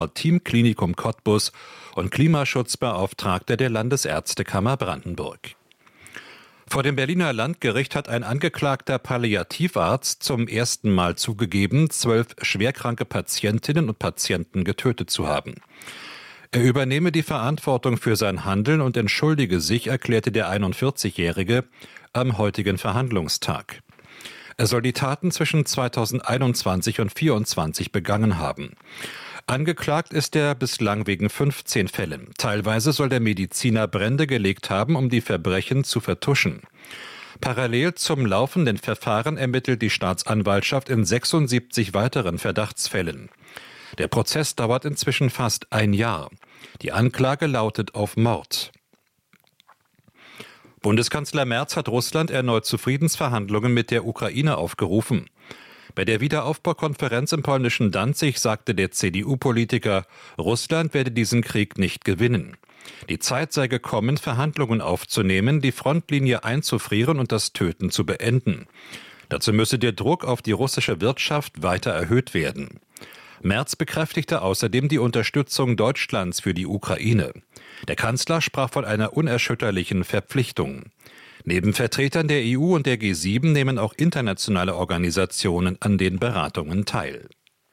Team Klinikum Cottbus und Klimaschutzbeauftragter der Landesärztekammer Brandenburg. Vor dem Berliner Landgericht hat ein angeklagter Palliativarzt zum ersten Mal zugegeben, 12 schwerkranke Patientinnen und Patienten getötet zu haben. Er übernehme die Verantwortung für sein Handeln und entschuldige sich, erklärte der 41-Jährige am heutigen Verhandlungstag. Er soll die Taten zwischen 2021 und 2024 begangen haben. Angeklagt ist er bislang wegen 15 Fällen. Teilweise soll der Mediziner Brände gelegt haben, um die Verbrechen zu vertuschen. Parallel zum laufenden Verfahren ermittelt die Staatsanwaltschaft in 76 weiteren Verdachtsfällen. Der Prozess dauert inzwischen fast ein Jahr. Die Anklage lautet auf Mord. Bundeskanzler Merz hat Russland erneut zu Friedensverhandlungen mit der Ukraine aufgerufen. Bei der Wiederaufbaukonferenz im polnischen Danzig sagte der CDU-Politiker, Russland werde diesen Krieg nicht gewinnen. Die Zeit sei gekommen, Verhandlungen aufzunehmen, die Frontlinie einzufrieren und das Töten zu beenden. Dazu müsse der Druck auf die russische Wirtschaft weiter erhöht werden. Merz bekräftigte außerdem die Unterstützung Deutschlands für die Ukraine. Der Kanzler sprach von einer unerschütterlichen Verpflichtung. Neben Vertretern der EU und der G7 nehmen auch internationale Organisationen an den Beratungen teil.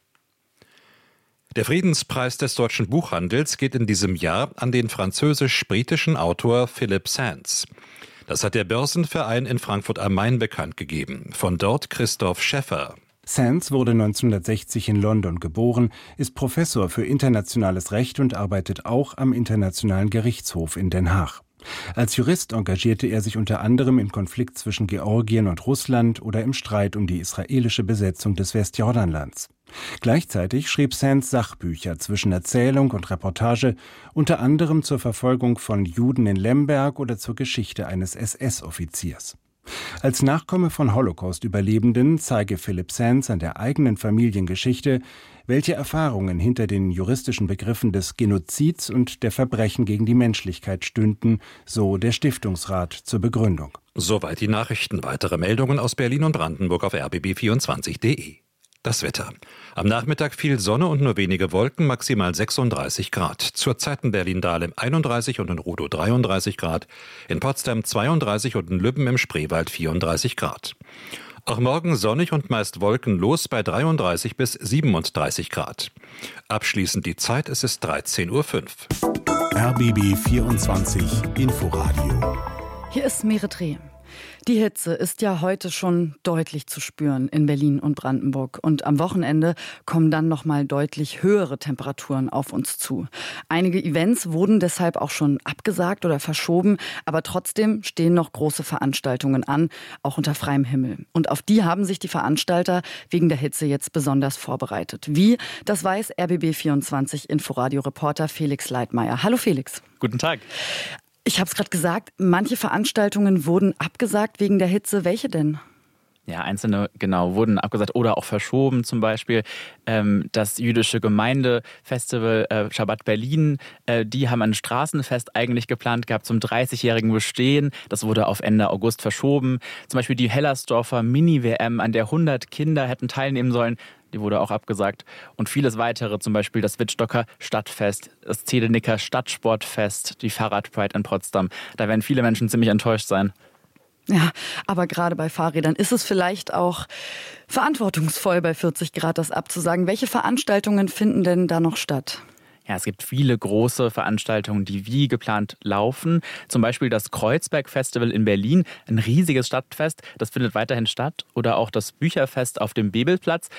Der Friedenspreis des deutschen Buchhandels geht in diesem Jahr an den französisch-britischen Autor Philip Sands. Das hat der Börsenverein in Frankfurt am Main bekannt gegeben. Von dort Christoph Schäffer. Sands wurde 1960 in London geboren, ist Professor für internationales Recht und arbeitet auch am Internationalen Gerichtshof in Den Haag. Als Jurist engagierte er sich unter anderem im Konflikt zwischen Georgien und Russland oder im Streit um die israelische Besetzung des Westjordanlands. Gleichzeitig schrieb Sands Sachbücher zwischen Erzählung und Reportage, unter anderem zur Verfolgung von Juden in Lemberg oder zur Geschichte eines SS-Offiziers. Als Nachkomme von Holocaust-Überlebenden zeige Philip Sands an der eigenen Familiengeschichte, welche Erfahrungen hinter den juristischen Begriffen des Genozids und der Verbrechen gegen die Menschlichkeit stünden, so der Stiftungsrat zur Begründung. Soweit die Nachrichten. Weitere Meldungen aus Berlin und Brandenburg auf rbb24.de. Das Wetter. Am Nachmittag viel Sonne und nur wenige Wolken, maximal 36 Grad. Zurzeit in Berlin-Dahlem 31 und in Rudow 33 Grad, in Potsdam 32 und in Lübben im Spreewald 34 Grad. Auch morgen sonnig und meist wolkenlos bei 33 bis 37 Grad. Abschließend die Zeit, es ist 13.05 Uhr. RBB 24 Inforadio. Hier ist Meretre. Die Hitze ist ja heute schon deutlich zu spüren in Berlin und Brandenburg. Und am Wochenende kommen dann nochmal deutlich höhere Temperaturen auf uns zu. Einige Events wurden deshalb auch schon abgesagt oder verschoben. Aber trotzdem stehen noch große Veranstaltungen an, auch unter freiem Himmel. Und auf die haben sich die Veranstalter wegen der Hitze jetzt besonders vorbereitet. Wie? Das weiß RBB24 Inforadio-Reporter Felix Leitmeier. Hallo Felix. Guten Tag. Ich habe es gerade gesagt, manche Veranstaltungen wurden abgesagt wegen der Hitze. Welche denn? Ja, einzelne, wurden abgesagt oder auch verschoben. Zum Beispiel das jüdische Gemeindefestival Shabbat Berlin. Die haben ein Straßenfest eigentlich geplant gehabt zum 30-jährigen Bestehen. Das wurde auf Ende August verschoben. Zum Beispiel die Hellersdorfer Mini-WM, an der 100 Kinder hätten teilnehmen sollen. Die wurde auch abgesagt. Und vieles weitere, zum Beispiel das Wittstocker Stadtfest, das Zedenicker Stadtsportfest, die Fahrradpride in Potsdam. Da werden viele Menschen ziemlich enttäuscht sein. Ja, aber gerade bei Fahrrädern ist es vielleicht auch verantwortungsvoll, bei 40 Grad das abzusagen. Welche Veranstaltungen finden denn da noch statt? Ja, es gibt viele große Veranstaltungen, die wie geplant laufen. Zum Beispiel das Kreuzberg-Festival in Berlin, ein riesiges Stadtfest, das findet weiterhin statt. Oder auch das Bücherfest auf dem Bebelplatz.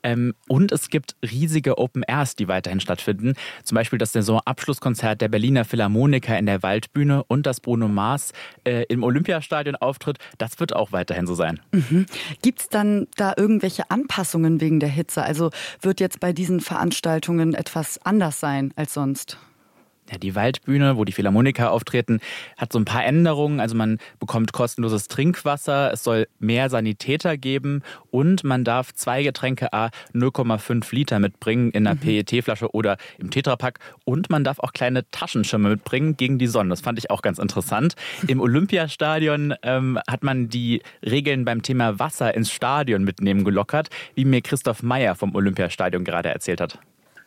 Und es gibt riesige Open Airs, die weiterhin stattfinden. Zum Beispiel das Saisonabschlusskonzert der Berliner Philharmoniker in der Waldbühne und das Bruno Mars im Olympiastadion auftritt. Das wird auch weiterhin so sein. Mhm. Gibt es dann da irgendwelche Anpassungen wegen der Hitze? Also wird jetzt bei diesen Veranstaltungen etwas anders sein als sonst? Ja, die Waldbühne, wo die Philharmoniker auftreten, hat so ein paar Änderungen. Also man bekommt kostenloses Trinkwasser, es soll mehr Sanitäter geben und man darf 2 Getränke à 0,5 Liter mitbringen in einer PET-Flasche oder im Tetrapack. Und man darf auch kleine Taschenschirme mitbringen gegen die Sonne. Das fand ich auch ganz interessant. Im Olympiastadion hat man die Regeln beim Thema Wasser ins Stadion mitnehmen gelockert, wie mir Christoph Meyer vom Olympiastadion gerade erzählt hat.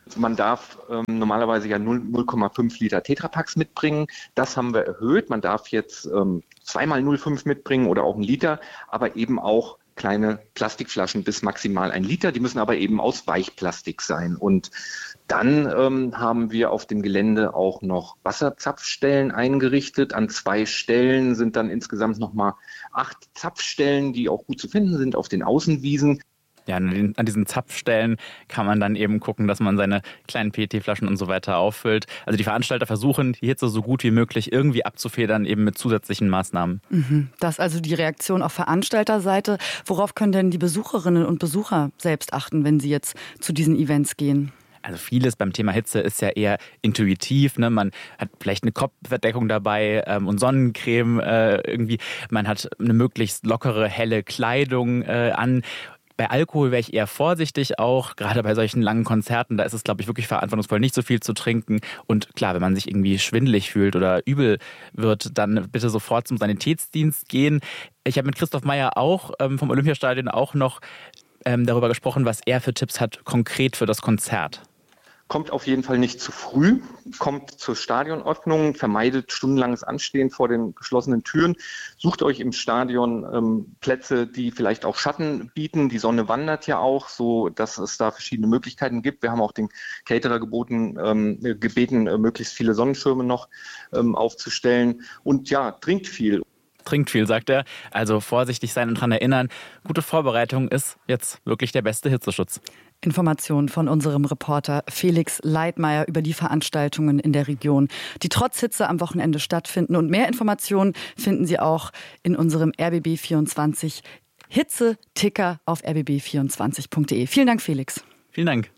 Man darf normalerweise ja 0,5 Liter Tetrapacks mitbringen. Das haben wir erhöht. Man darf jetzt 2x0,5 mitbringen oder auch 1 Liter, aber eben auch kleine Plastikflaschen bis maximal 1 Liter. Die müssen aber eben aus Weichplastik sein. Und dann haben wir auf dem Gelände auch noch Wasserzapfstellen eingerichtet. An 2 Stellen sind dann insgesamt nochmal 8 Zapfstellen, die auch gut zu finden sind auf den Außenwiesen. Ja, an diesen Zapfstellen kann man dann eben gucken, dass man seine kleinen PET-Flaschen und so weiter auffüllt. Also die Veranstalter versuchen, die Hitze so gut wie möglich irgendwie abzufedern, eben mit zusätzlichen Maßnahmen. Das ist also die Reaktion auf Veranstalterseite. Worauf können denn die Besucherinnen und Besucher selbst achten, wenn sie jetzt zu diesen Events gehen? Also vieles beim Thema Hitze ist ja eher intuitiv. Ne? Man hat vielleicht eine Kopfverdeckung dabei und Sonnencreme irgendwie. Man hat eine möglichst lockere, helle Kleidung an. Bei Alkohol wäre ich eher vorsichtig auch, gerade bei solchen langen Konzerten, da ist es, glaube ich, wirklich verantwortungsvoll, nicht so viel zu trinken. Und klar, wenn man sich irgendwie schwindelig fühlt oder übel wird, dann bitte sofort zum Sanitätsdienst gehen. Ich habe mit Christoph Meyer auch vom Olympiastadion auch noch darüber gesprochen, was er für Tipps hat, konkret für das Konzert. Kommt auf jeden Fall nicht zu früh, kommt zur Stadionöffnung, vermeidet stundenlanges Anstehen vor den geschlossenen Türen. Sucht euch im Stadion Plätze, die vielleicht auch Schatten bieten. Die Sonne wandert ja auch, so dass es da verschiedene Möglichkeiten gibt. Wir haben auch den Caterer gebeten, möglichst viele Sonnenschirme noch aufzustellen. Und ja, trinkt viel. Trinkt viel, sagt er. Also vorsichtig sein und daran erinnern, gute Vorbereitung ist jetzt wirklich der beste Hitzeschutz. Informationen von unserem Reporter Felix Leitmeier über die Veranstaltungen in der Region, die trotz Hitze am Wochenende stattfinden. Und mehr Informationen finden Sie auch in unserem RBB24 Hitze-Ticker auf rbb24.de. Vielen Dank, Felix. Vielen Dank.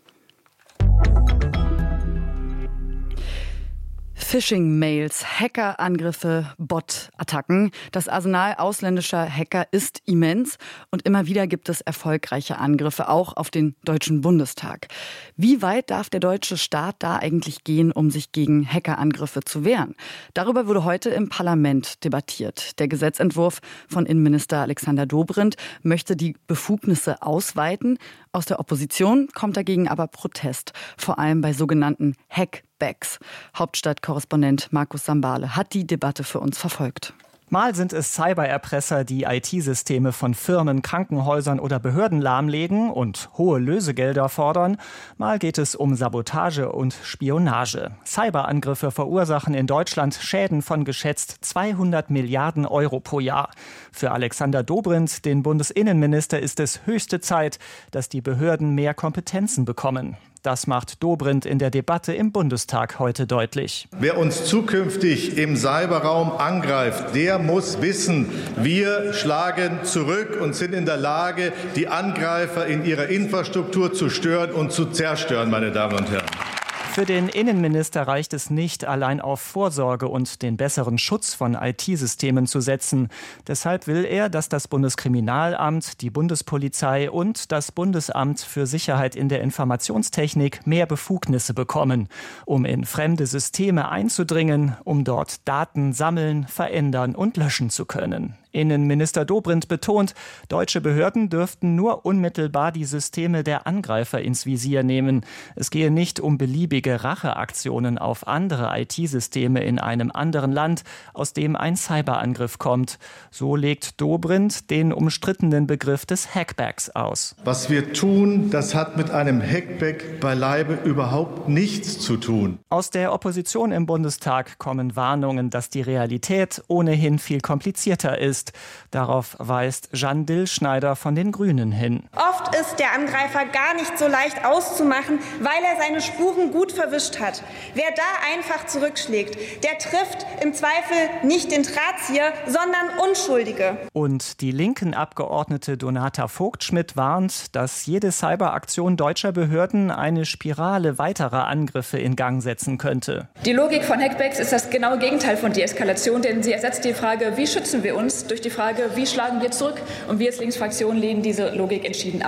Phishing-Mails, Hackerangriffe, Bot-Attacken. Das Arsenal ausländischer Hacker ist immens und immer wieder gibt es erfolgreiche Angriffe, auch auf den Deutschen Bundestag. Wie weit darf der deutsche Staat da eigentlich gehen, um sich gegen Hackerangriffe zu wehren? Darüber wurde heute im Parlament debattiert. Der Gesetzentwurf von Innenminister Alexander Dobrindt möchte die Befugnisse ausweiten. Aus der Opposition kommt dagegen aber Protest, vor allem bei sogenannten Hackbacks. Hauptstadtkorrespondent Markus Sambale hat die Debatte für uns verfolgt. Mal sind es Cybererpresser, die IT-Systeme von Firmen, Krankenhäusern oder Behörden lahmlegen und hohe Lösegelder fordern. Mal geht es um Sabotage und Spionage. Cyberangriffe verursachen in Deutschland Schäden von geschätzt 200 Milliarden Euro pro Jahr. Für Alexander Dobrindt, den Bundesinnenminister, ist es höchste Zeit, dass die Behörden mehr Kompetenzen bekommen. Das macht Dobrindt in der Debatte im Bundestag heute deutlich. Wer uns zukünftig im Cyberraum angreift, der muss wissen, wir schlagen zurück und sind in der Lage, die Angreifer in ihrer Infrastruktur zu stören und zu zerstören, meine Damen und Herren. Für den Innenminister reicht es nicht, allein auf Vorsorge und den besseren Schutz von IT-Systemen zu setzen. Deshalb will er, dass das Bundeskriminalamt, die Bundespolizei und das Bundesamt für Sicherheit in der Informationstechnik mehr Befugnisse bekommen, um in fremde Systeme einzudringen, um dort Daten sammeln, verändern und löschen zu können. Innenminister Dobrindt betont, deutsche Behörden dürften nur unmittelbar die Systeme der Angreifer ins Visier nehmen. Es gehe nicht um beliebige Racheaktionen auf andere IT-Systeme in einem anderen Land, aus dem ein Cyberangriff kommt. So legt Dobrindt den umstrittenen Begriff des Hackbacks aus. Was wir tun, das hat mit einem Hackback beileibe überhaupt nichts zu tun. Aus der Opposition im Bundestag kommen Warnungen, dass die Realität ohnehin viel komplizierter ist. Darauf weist Jeanne Dillschneider von den Grünen hin. Oft ist der Angreifer gar nicht so leicht auszumachen, weil er seine Spuren gut verwischt hat. Wer da einfach zurückschlägt, der trifft im Zweifel nicht den Drahtzieher, sondern Unschuldige. Und die linken Abgeordnete Donata Vogt-Schmidt warnt, dass jede Cyberaktion deutscher Behörden eine Spirale weiterer Angriffe in Gang setzen könnte. Die Logik von Hackbacks ist das genaue Gegenteil von Deeskalation, denn sie ersetzt die Frage, wie schützen wir uns, durch die Frage, wie schlagen wir zurück? Und wir als Linksfraktion lehnen diese Logik entschieden ab.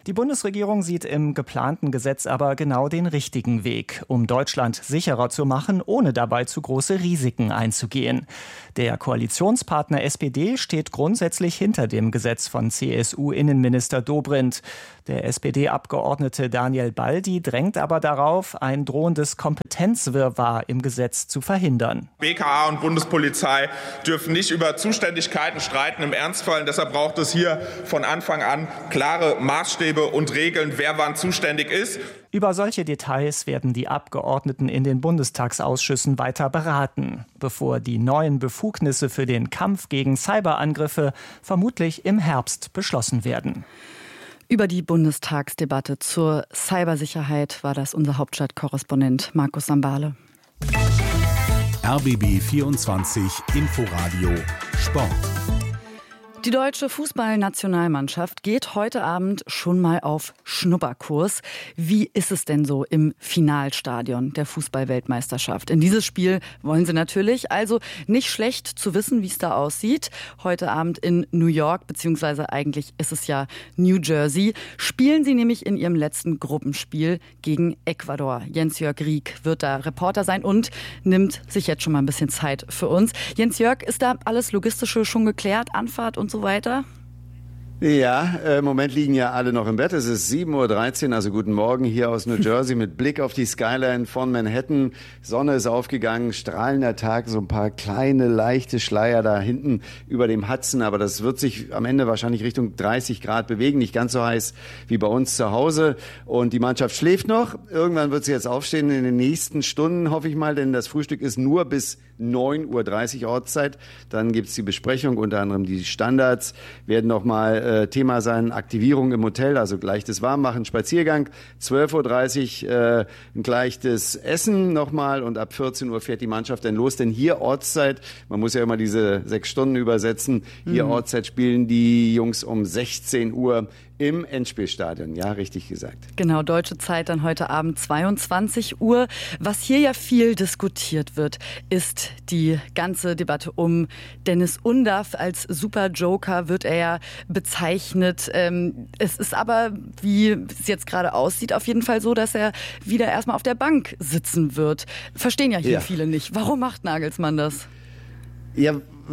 Die Bundesregierung sieht im geplanten Gesetz aber genau den richtigen Weg, um Deutschland sicherer zu machen, ohne dabei zu große Risiken einzugehen. Der Koalitionspartner SPD steht grundsätzlich hinter dem Gesetz von CSU-Innenminister Dobrindt. Der SPD-Abgeordnete Daniel Baldi drängt aber darauf, ein drohendes Kompetenzwirrwarr im Gesetz zu verhindern. BKA und Bundespolizei dürfen nicht über Zuständigkeiten streiten im Ernstfall. Und deshalb braucht es hier von Anfang an klare Maßstäbe und Regeln, wer wann zuständig ist. Über solche Details werden die Abgeordneten in den Bundestagsausschüssen weiter beraten, bevor die neuen Befugnisse für den Kampf gegen Cyberangriffe vermutlich im Herbst beschlossen werden. Über die Bundestagsdebatte zur Cybersicherheit war das unser Hauptstadtkorrespondent Markus Sambale. RBB 24 Inforadio Sport. Die deutsche Fußballnationalmannschaft geht heute Abend schon mal auf Schnupperkurs. Wie ist es denn so im Finalstadion der Fußball-Weltmeisterschaft? In dieses Spiel wollen sie natürlich, also nicht schlecht zu wissen, wie es da aussieht. Heute Abend in New York, beziehungsweise eigentlich ist es ja New Jersey, spielen sie nämlich in ihrem letzten Gruppenspiel gegen Ecuador. Jens-Jörg Rieck wird da Reporter sein und nimmt sich jetzt schon mal ein bisschen Zeit für uns. Jens-Jörg, ist da alles Logistische schon geklärt? Anfahrt und so weiter? Ja, im Moment liegen ja alle noch im Bett. Es ist 7:13 Uhr, also guten Morgen hier aus New Jersey mit Blick auf die Skyline von Manhattan. Sonne ist aufgegangen, strahlender Tag, so ein paar kleine, leichte Schleier da hinten über dem Hudson. Aber das wird sich am Ende wahrscheinlich Richtung 30 Grad bewegen. Nicht ganz so heiß wie bei uns zu Hause. Und die Mannschaft schläft noch. Irgendwann wird sie jetzt aufstehen in den nächsten Stunden, hoffe ich mal, denn das Frühstück ist nur bis 9:30 Uhr Ortszeit. Dann gibt's die Besprechung, unter anderem die Standards werden nochmal Thema sein, Aktivierung im Hotel, also leichtes Warmmachen, Spaziergang. 12:30 Uhr ein leichtes Essen nochmal und ab 14 Uhr fährt die Mannschaft dann los. Denn hier Ortszeit, man muss ja immer diese 6 Stunden übersetzen, hier Ortszeit spielen die Jungs um 16 Uhr im Endspielstadion, ja, richtig gesagt. Genau, deutsche Zeit dann heute Abend 22 Uhr. Was hier ja viel diskutiert wird, ist die ganze Debatte um Dennis Undaff. Als Super-Joker wird er ja bezeichnet. Es ist aber, wie es jetzt gerade aussieht, auf jeden Fall so, dass er wieder erstmal auf der Bank sitzen wird. Verstehen ja hier viele nicht. Warum macht Nagelsmann das? Ja,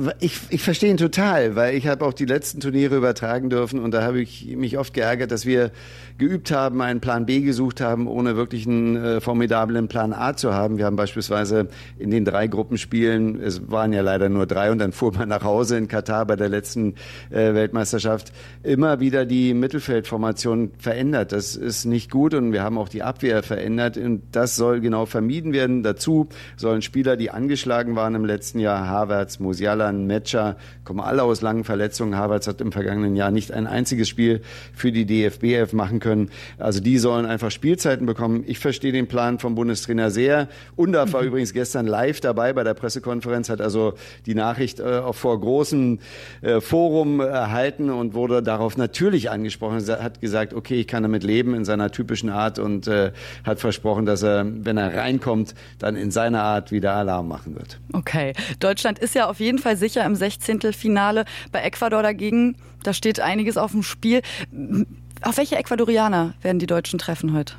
ich verstehe ihn total, weil ich habe auch die letzten Turniere übertragen dürfen und da habe ich mich oft geärgert, dass wir geübt haben, einen Plan B gesucht haben, ohne wirklich einen formidablen Plan A zu haben. Wir haben beispielsweise in den 3 Gruppenspielen, es waren ja leider nur 3 und dann fuhr man nach Hause in Katar bei der letzten Weltmeisterschaft, immer wieder die Mittelfeldformation verändert. Das ist nicht gut und wir haben auch die Abwehr verändert und das soll genau vermieden werden. Dazu sollen Spieler, die angeschlagen waren im letzten Jahr, Havertz, Musiala, Metscher, kommen alle aus langen Verletzungen. Havertz hat im vergangenen Jahr nicht ein einziges Spiel für die DFB 11 machen können. Also die sollen einfach Spielzeiten bekommen. Ich verstehe den Plan vom Bundestrainer sehr. Undaff war übrigens gestern live dabei bei der Pressekonferenz, hat also die Nachricht auch vor großem Forum erhalten und wurde darauf natürlich angesprochen. Er hat gesagt, okay, ich kann damit leben in seiner typischen Art und hat versprochen, dass er, wenn er reinkommt, dann in seiner Art wieder Alarm machen wird. Okay, Deutschland ist ja auf jeden Fall sicher im 16. Finale. Bei Ecuador dagegen, da steht einiges auf dem Spiel. Auf welche Ecuadorianer werden die Deutschen treffen heute?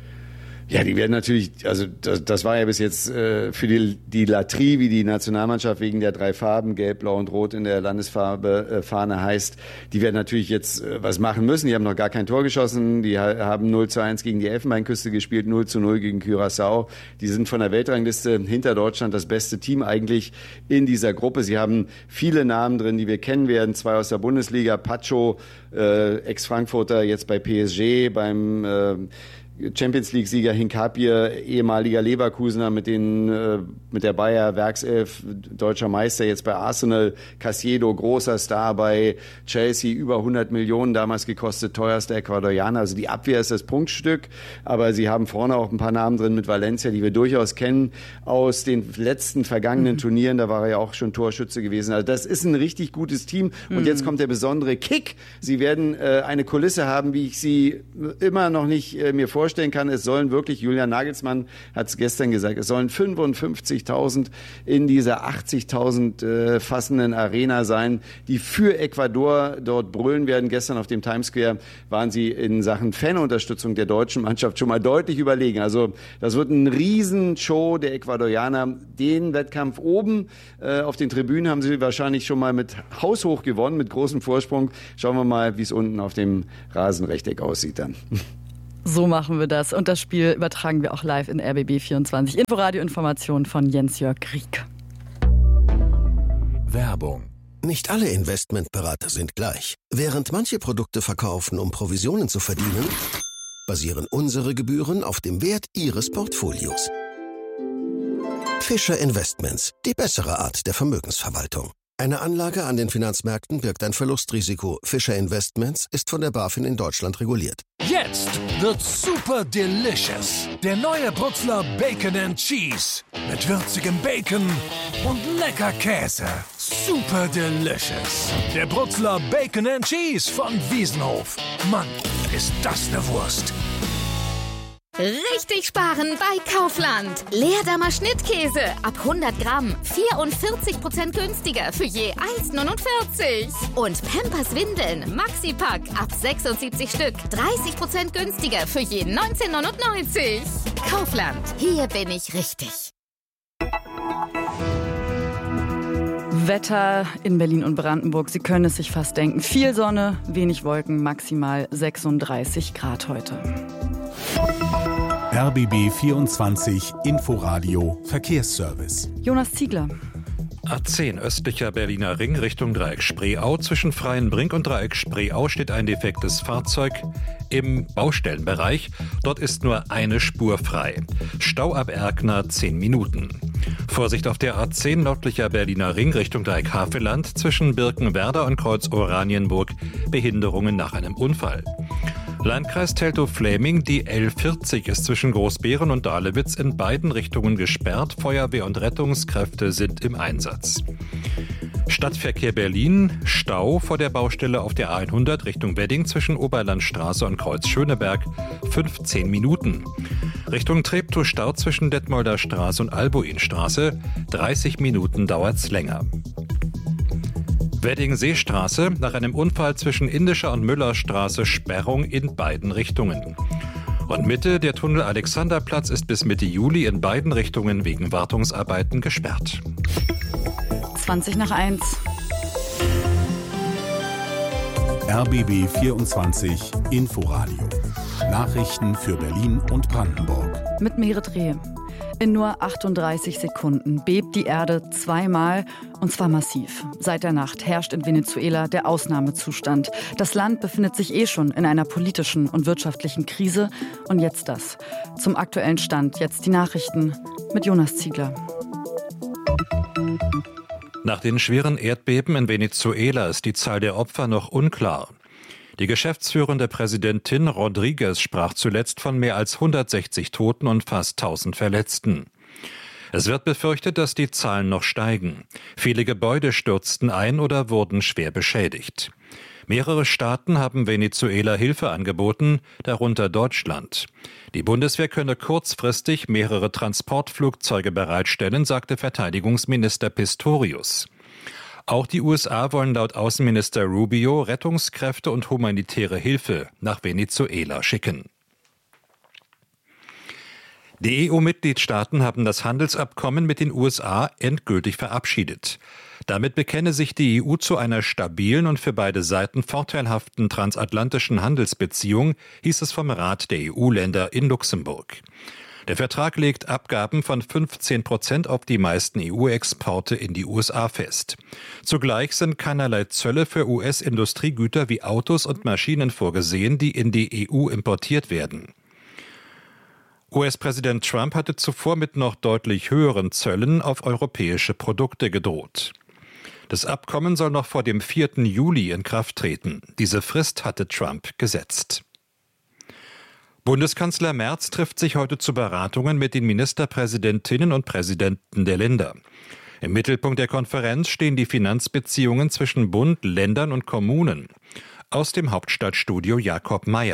Ja, die werden natürlich, also das war ja bis jetzt für die Latrie, wie die Nationalmannschaft wegen der 3 Farben, Gelb, Blau und Rot in der Landesfarbe Fahne heißt, die werden natürlich jetzt was machen müssen. Die haben noch gar kein Tor geschossen, die haben 0:1 gegen die Elfenbeinküste gespielt, 0:0 gegen Curaçao. Die sind von der Weltrangliste hinter Deutschland das beste Team eigentlich in dieser Gruppe. Sie haben viele Namen drin, die wir kennen werden, 2 aus der Bundesliga, Pacho, Ex-Frankfurter, jetzt bei PSG, beim Champions-League-Sieger Hinkapie, ehemaliger Leverkusener mit der Bayer Werkself, deutscher Meister jetzt bei Arsenal, Caicedo, großer Star bei Chelsea, über 100 Millionen damals gekostet, teuerster Ecuadorianer. Also die Abwehr ist das Prunkstück, aber sie haben vorne auch ein paar Namen drin mit Valencia, die wir durchaus kennen aus den letzten vergangenen Turnieren. Da war er ja auch schon Torschütze gewesen. Also das ist ein richtig gutes Team. Und jetzt kommt der besondere Kick. Sie werden eine Kulisse haben, wie ich sie immer noch nicht mir vorstelle. vorstellen kann, es sollen wirklich, Julian Nagelsmann hat es gestern gesagt, es sollen 55.000 in dieser 80.000 fassenden Arena sein, die für Ecuador dort brüllen werden. Gestern auf dem Times Square waren sie in Sachen Fanunterstützung der deutschen Mannschaft schon mal deutlich überlegen. Also das wird eine Riesenshow der Ecuadorianer. Den Wettkampf oben auf den Tribünen haben sie wahrscheinlich schon mal mit haushoch gewonnen, mit großem Vorsprung. Schauen wir mal, wie es unten auf dem Rasenrechteck aussieht dann. So machen wir das. Und das Spiel übertragen wir auch live in RBB 24. Inforadio-Informationen von Jens-Jörg Rieck. Werbung. Nicht alle Investmentberater sind gleich. Während manche Produkte verkaufen, um Provisionen zu verdienen, basieren unsere Gebühren auf dem Wert Ihres Portfolios. Fischer Investments, die bessere Art der Vermögensverwaltung. Eine Anlage an den Finanzmärkten birgt ein Verlustrisiko. Fischer Investments ist von der BaFin in Deutschland reguliert. Jetzt wird's super delicious. Der neue Brutzler Bacon and Cheese. Mit würzigem Bacon und lecker Käse. Super delicious. Der Brutzler Bacon and Cheese von Wiesenhof. Mann, ist das eine Wurst. Richtig sparen bei Kaufland. Leerdammer Schnittkäse ab 100 Gramm 44% günstiger für je 1,49. Und Pampers Windeln Maxi-Pack ab 76 Stück 30% günstiger für je 19,99. Kaufland, hier bin ich richtig. Wetter in Berlin und Brandenburg, Sie können es sich fast denken. Viel Sonne, wenig Wolken, maximal 36 Grad heute. RBB 24 Inforadio Verkehrsservice. Jonas Ziegler. A10 östlicher Berliner Ring Richtung Dreieck Spreeau. Zwischen Freienbrink und Dreieck Spreeau steht ein defektes Fahrzeug im Baustellenbereich. Dort ist nur eine Spur frei. Stau ab Erkner 10 Minuten. Vorsicht auf der A10 nördlicher Berliner Ring Richtung Dreieck Havelland. Zwischen Birkenwerder und Kreuz Oranienburg Behinderungen nach einem Unfall. Landkreis Teltow-Fläming, die L40 ist zwischen Großbeeren und Dahlewitz in beiden Richtungen gesperrt. Feuerwehr und Rettungskräfte sind im Einsatz. Stadtverkehr Berlin, Stau vor der Baustelle auf der A100 Richtung Wedding zwischen Oberlandstraße und Kreuz Schöneberg, 15 Minuten. Richtung Treptow Stau zwischen Detmolder Straße und Albuinstraße, 30 Minuten dauert's länger. Wedding-Seestraße, nach einem Unfall zwischen Indischer und Müllerstraße Sperrung in beiden Richtungen. Und Mitte, der Tunnel Alexanderplatz ist bis Mitte Juli in beiden Richtungen wegen Wartungsarbeiten gesperrt. 20:01. RBB 24 Inforadio. Nachrichten für Berlin und Brandenburg. Mit Merit Rehe. In nur 38 Sekunden bebt die Erde zweimal, und zwar massiv. Seit der Nacht herrscht in Venezuela der Ausnahmezustand. Das Land befindet sich schon in einer politischen und wirtschaftlichen Krise. Und jetzt das. Zum aktuellen Stand jetzt die Nachrichten mit Jonas Ziegler. Nach den schweren Erdbeben in Venezuela ist die Zahl der Opfer noch unklar. Die geschäftsführende Präsidentin Rodriguez sprach zuletzt von mehr als 160 Toten und fast 1000 Verletzten. Es wird befürchtet, dass die Zahlen noch steigen. Viele Gebäude stürzten ein oder wurden schwer beschädigt. Mehrere Staaten haben Venezuela Hilfe angeboten, darunter Deutschland. Die Bundeswehr könne kurzfristig mehrere Transportflugzeuge bereitstellen, sagte Verteidigungsminister Pistorius. Auch die USA wollen laut Außenminister Rubio Rettungskräfte und humanitäre Hilfe nach Venezuela schicken. Die EU-Mitgliedstaaten haben das Handelsabkommen mit den USA endgültig verabschiedet. Damit bekenne sich die EU zu einer stabilen und für beide Seiten vorteilhaften transatlantischen Handelsbeziehung, hieß es vom Rat der EU-Länder in Luxemburg. Der Vertrag legt Abgaben von 15% auf die meisten EU-Exporte in die USA fest. Zugleich sind keinerlei Zölle für US-Industriegüter wie Autos und Maschinen vorgesehen, die in die EU importiert werden. US-Präsident Trump hatte zuvor mit noch deutlich höheren Zöllen auf europäische Produkte gedroht. Das Abkommen soll noch vor dem 4. Juli in Kraft treten. Diese Frist hatte Trump gesetzt. Bundeskanzler Merz trifft sich heute zu Beratungen mit den Ministerpräsidentinnen und Präsidenten der Länder. Im Mittelpunkt der Konferenz stehen die Finanzbeziehungen zwischen Bund, Ländern und Kommunen. Aus dem Hauptstadtstudio Jakob Mayer.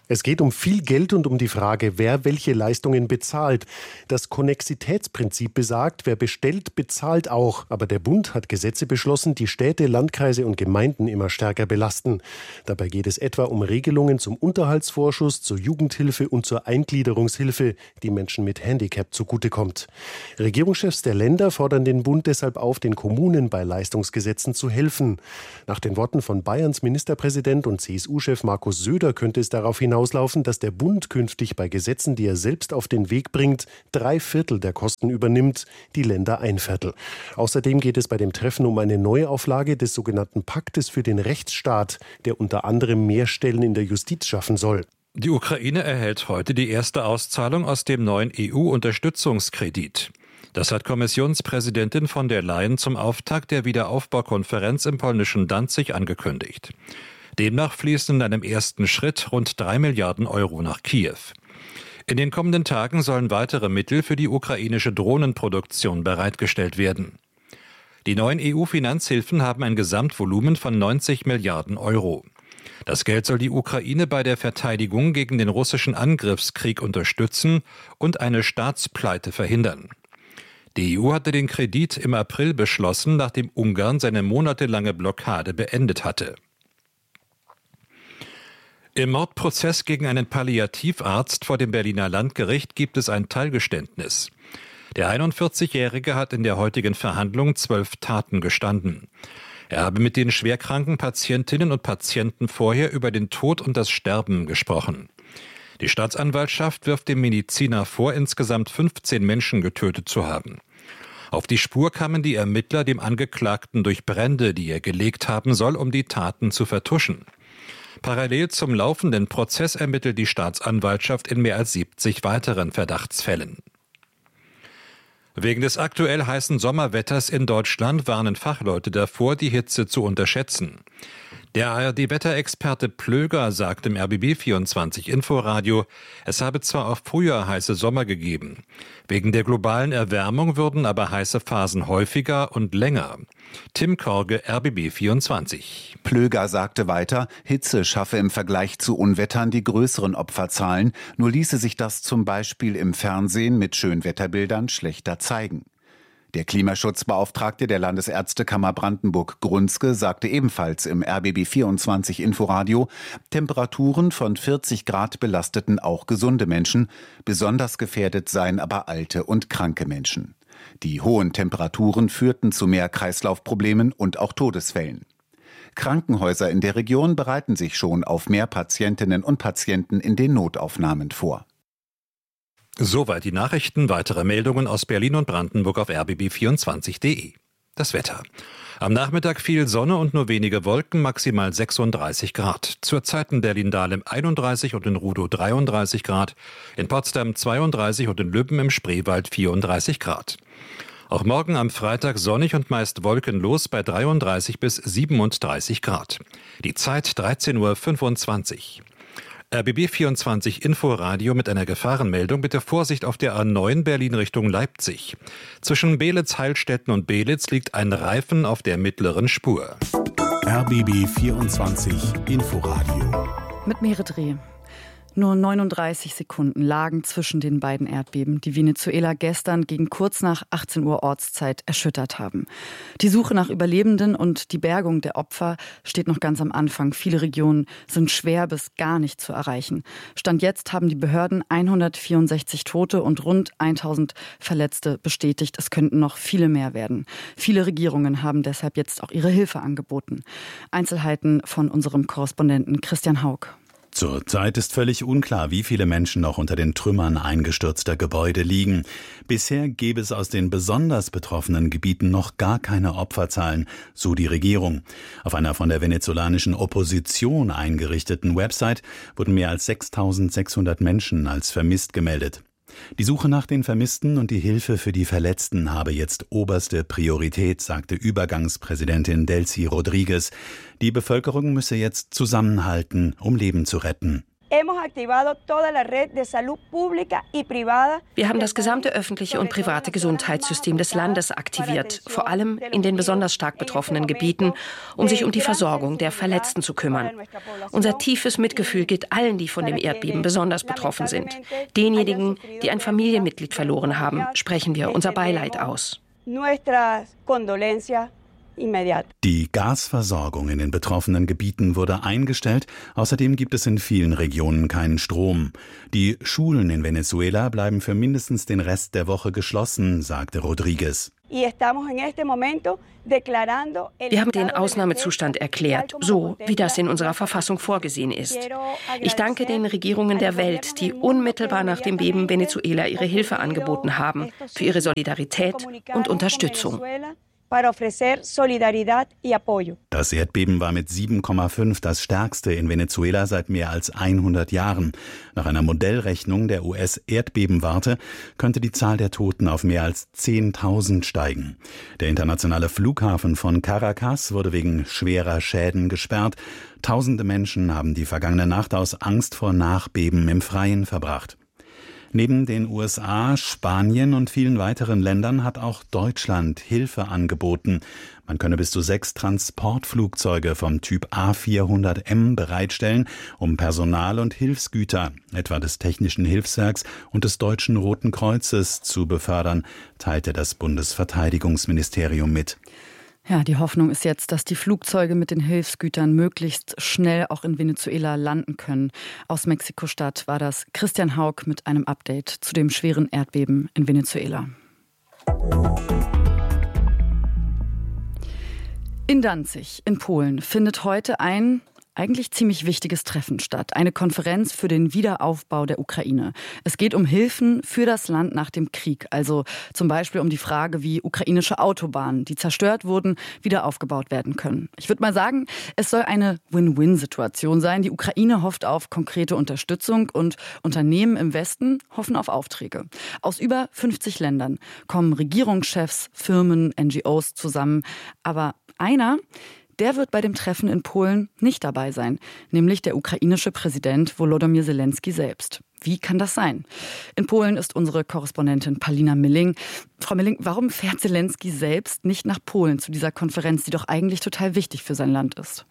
Es geht um viel Geld und um die Frage, wer welche Leistungen bezahlt. Das Konnexitätsprinzip besagt, wer bestellt, bezahlt auch. Aber der Bund hat Gesetze beschlossen, die Städte, Landkreise und Gemeinden immer stärker belasten. Dabei geht es etwa um Regelungen zum Unterhaltsvorschuss, zur Jugendhilfe und zur Eingliederungshilfe, die Menschen mit Handicap zugutekommt. Regierungschefs der Länder fordern den Bund deshalb auf, den Kommunen bei Leistungsgesetzen zu helfen. Nach den Worten von Bayerns Ministerpräsident und CSU-Chef Markus Söder könnte es darauf hinauslaufen, dass der Bund künftig bei Gesetzen, die er selbst auf den Weg bringt, 3/4 der Kosten übernimmt, die Länder 1/4. Außerdem geht es bei dem Treffen um eine Neuauflage des sogenannten Paktes für den Rechtsstaat, der unter anderem mehr Stellen in der Justiz schaffen soll. Die Ukraine erhält heute die erste Auszahlung aus dem neuen EU-Unterstützungskredit. Das hat Kommissionspräsidentin von der Leyen zum Auftakt der Wiederaufbaukonferenz im polnischen Danzig angekündigt. Demnach fließen in einem ersten Schritt rund 3 Milliarden Euro nach Kiew. In den kommenden Tagen sollen weitere Mittel für die ukrainische Drohnenproduktion bereitgestellt werden. Die neuen EU-Finanzhilfen haben ein Gesamtvolumen von 90 Milliarden Euro. Das Geld soll die Ukraine bei der Verteidigung gegen den russischen Angriffskrieg unterstützen und eine Staatspleite verhindern. Die EU hatte den Kredit im April beschlossen, nachdem Ungarn seine monatelange Blockade beendet hatte. Im Mordprozess gegen einen Palliativarzt vor dem Berliner Landgericht gibt es ein Teilgeständnis. Der 41-Jährige hat in der heutigen Verhandlung 12 Taten gestanden. Er habe mit den schwerkranken Patientinnen und Patienten vorher über den Tod und das Sterben gesprochen. Die Staatsanwaltschaft wirft dem Mediziner vor, insgesamt 15 Menschen getötet zu haben. Auf die Spur kamen die Ermittler dem Angeklagten durch Brände, die er gelegt haben soll, um die Taten zu vertuschen. Parallel zum laufenden Prozess ermittelt die Staatsanwaltschaft in mehr als 70 weiteren Verdachtsfällen. Wegen des aktuell heißen Sommerwetters in Deutschland warnen Fachleute davor, die Hitze zu unterschätzen. Der ARD-Wetterexperte Plöger sagt im RBB24 Inforadio, es habe zwar auch früher heiße Sommer gegeben. Wegen der globalen Erwärmung würden aber heiße Phasen häufiger und länger. Tim Korge, RBB24. Plöger sagte weiter, Hitze schaffe im Vergleich zu Unwettern die größeren Opferzahlen, nur ließe sich das zum Beispiel im Fernsehen mit Schönwetterbildern schlechter zeigen. Der Klimaschutzbeauftragte der Landesärztekammer Brandenburg, Grunzke, sagte ebenfalls im RBB24 Inforadio, Temperaturen von 40 Grad belasteten auch gesunde Menschen, besonders gefährdet seien aber alte und kranke Menschen. Die hohen Temperaturen führten zu mehr Kreislaufproblemen und auch Todesfällen. Krankenhäuser in der Region bereiten sich schon auf mehr Patientinnen und Patienten in den Notaufnahmen vor. Soweit die Nachrichten. Weitere Meldungen aus Berlin und Brandenburg auf rbb24.de. Das Wetter. Am Nachmittag viel Sonne und nur wenige Wolken, maximal 36 Grad. Zurzeit in Berlin-Dahlem 31 und in Rudow 33 Grad, in Potsdam 32 und in Lübben im Spreewald 34 Grad. Auch morgen am Freitag sonnig und meist wolkenlos bei 33 bis 37 Grad. Die Zeit 13:25 Uhr. RBB24 Inforadio mit einer Gefahrenmeldung. Bitte Vorsicht auf der A9 Berlin Richtung Leipzig. Zwischen Beelitz, Heilstätten und Beelitz liegt ein Reifen auf der mittleren Spur. RBB24 Inforadio. Mit Merit Reh. Nur 39 Sekunden lagen zwischen den beiden Erdbeben, die Venezuela gestern gegen kurz nach 18 Uhr Ortszeit erschüttert haben. Die Suche nach Überlebenden und die Bergung der Opfer steht noch ganz am Anfang. Viele Regionen sind schwer bis gar nicht zu erreichen. Stand jetzt haben die Behörden 164 Tote und rund 1000 Verletzte bestätigt. Es könnten noch viele mehr werden. Viele Regierungen haben deshalb jetzt auch ihre Hilfe angeboten. Einzelheiten von unserem Korrespondenten Christian Haug. Zurzeit ist völlig unklar, wie viele Menschen noch unter den Trümmern eingestürzter Gebäude liegen. Bisher gäbe es aus den besonders betroffenen Gebieten noch gar keine Opferzahlen, so die Regierung. Auf einer von der venezolanischen Opposition eingerichteten Website wurden mehr als 6.600 Menschen als vermisst gemeldet. Die Suche nach den Vermissten und die Hilfe für die Verletzten habe jetzt oberste Priorität, sagte Übergangspräsidentin Delcy Rodriguez. Die Bevölkerung müsse jetzt zusammenhalten, um Leben zu retten. Wir haben das gesamte öffentliche und private Gesundheitssystem des Landes aktiviert, vor allem in den besonders stark betroffenen Gebieten, um sich um die Versorgung der Verletzten zu kümmern. Unser tiefes Mitgefühl gilt allen, die von dem Erdbeben besonders betroffen sind. Denjenigen, die ein Familienmitglied verloren haben, sprechen wir unser Beileid aus. Die Gasversorgung in den betroffenen Gebieten wurde eingestellt. Außerdem gibt es in vielen Regionen keinen Strom. Die Schulen in Venezuela bleiben für mindestens den Rest der Woche geschlossen, sagte Rodriguez. Wir haben den Ausnahmezustand erklärt, so wie das in unserer Verfassung vorgesehen ist. Ich danke den Regierungen der Welt, die unmittelbar nach dem Beben Venezuela ihre Hilfe angeboten haben, für ihre Solidarität und Unterstützung. Das Erdbeben war mit 7,5 das stärkste in Venezuela seit mehr als 100 Jahren. Nach einer Modellrechnung der US-Erdbebenwarte könnte die Zahl der Toten auf mehr als 10.000 steigen. Der internationale Flughafen von Caracas wurde wegen schwerer Schäden gesperrt. Tausende Menschen haben die vergangene Nacht aus Angst vor Nachbeben im Freien verbracht. Neben den USA, Spanien und vielen weiteren Ländern hat auch Deutschland Hilfe angeboten. Man könne bis zu 6 Transportflugzeuge vom Typ A400M bereitstellen, um Personal und Hilfsgüter, etwa des Technischen Hilfswerks und des Deutschen Roten Kreuzes, zu befördern, teilte das Bundesverteidigungsministerium mit. Ja, die Hoffnung ist jetzt, dass die Flugzeuge mit den Hilfsgütern möglichst schnell auch in Venezuela landen können. Aus Mexiko-Stadt war das Christian Haug mit einem Update zu dem schweren Erdbeben in Venezuela. In Danzig in Polen findet heute ein eigentlich ziemlich wichtiges Treffen statt. Eine Konferenz für den Wiederaufbau der Ukraine. Es geht um Hilfen für das Land nach dem Krieg. Also zum Beispiel um die Frage, wie ukrainische Autobahnen, die zerstört wurden, wieder aufgebaut werden können. Ich würde mal sagen, es soll eine Win-Win-Situation sein. Die Ukraine hofft auf konkrete Unterstützung und Unternehmen im Westen hoffen auf Aufträge. Aus über 50 Ländern kommen Regierungschefs, Firmen, NGOs zusammen. Aber einer, der wird bei dem Treffen in Polen nicht dabei sein, nämlich der ukrainische Präsident Volodymyr Zelensky selbst. Wie kann das sein? In Polen ist unsere Korrespondentin Paulina Milling. Frau Milling, warum fährt Zelensky selbst nicht nach Polen zu dieser Konferenz, die doch eigentlich total wichtig für sein Land ist?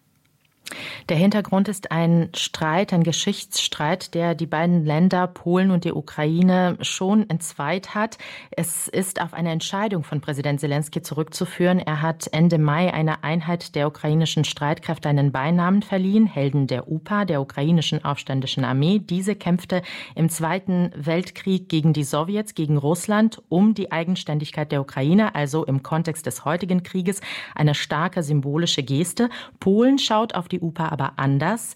Der Hintergrund ist ein Streit, ein Geschichtsstreit, der die beiden Länder, Polen und die Ukraine, schon entzweit hat. Es ist auf eine Entscheidung von Präsident Zelensky zurückzuführen. Er hat Ende Mai einer Einheit der ukrainischen Streitkräfte einen Beinamen verliehen, Helden der UPA, der ukrainischen aufständischen Armee. Diese kämpfte im Zweiten Weltkrieg gegen die Sowjets, gegen Russland, um die Eigenständigkeit der Ukraine, also im Kontext des heutigen Krieges eine starke symbolische Geste. Polen schaut auf die UPA aber anders.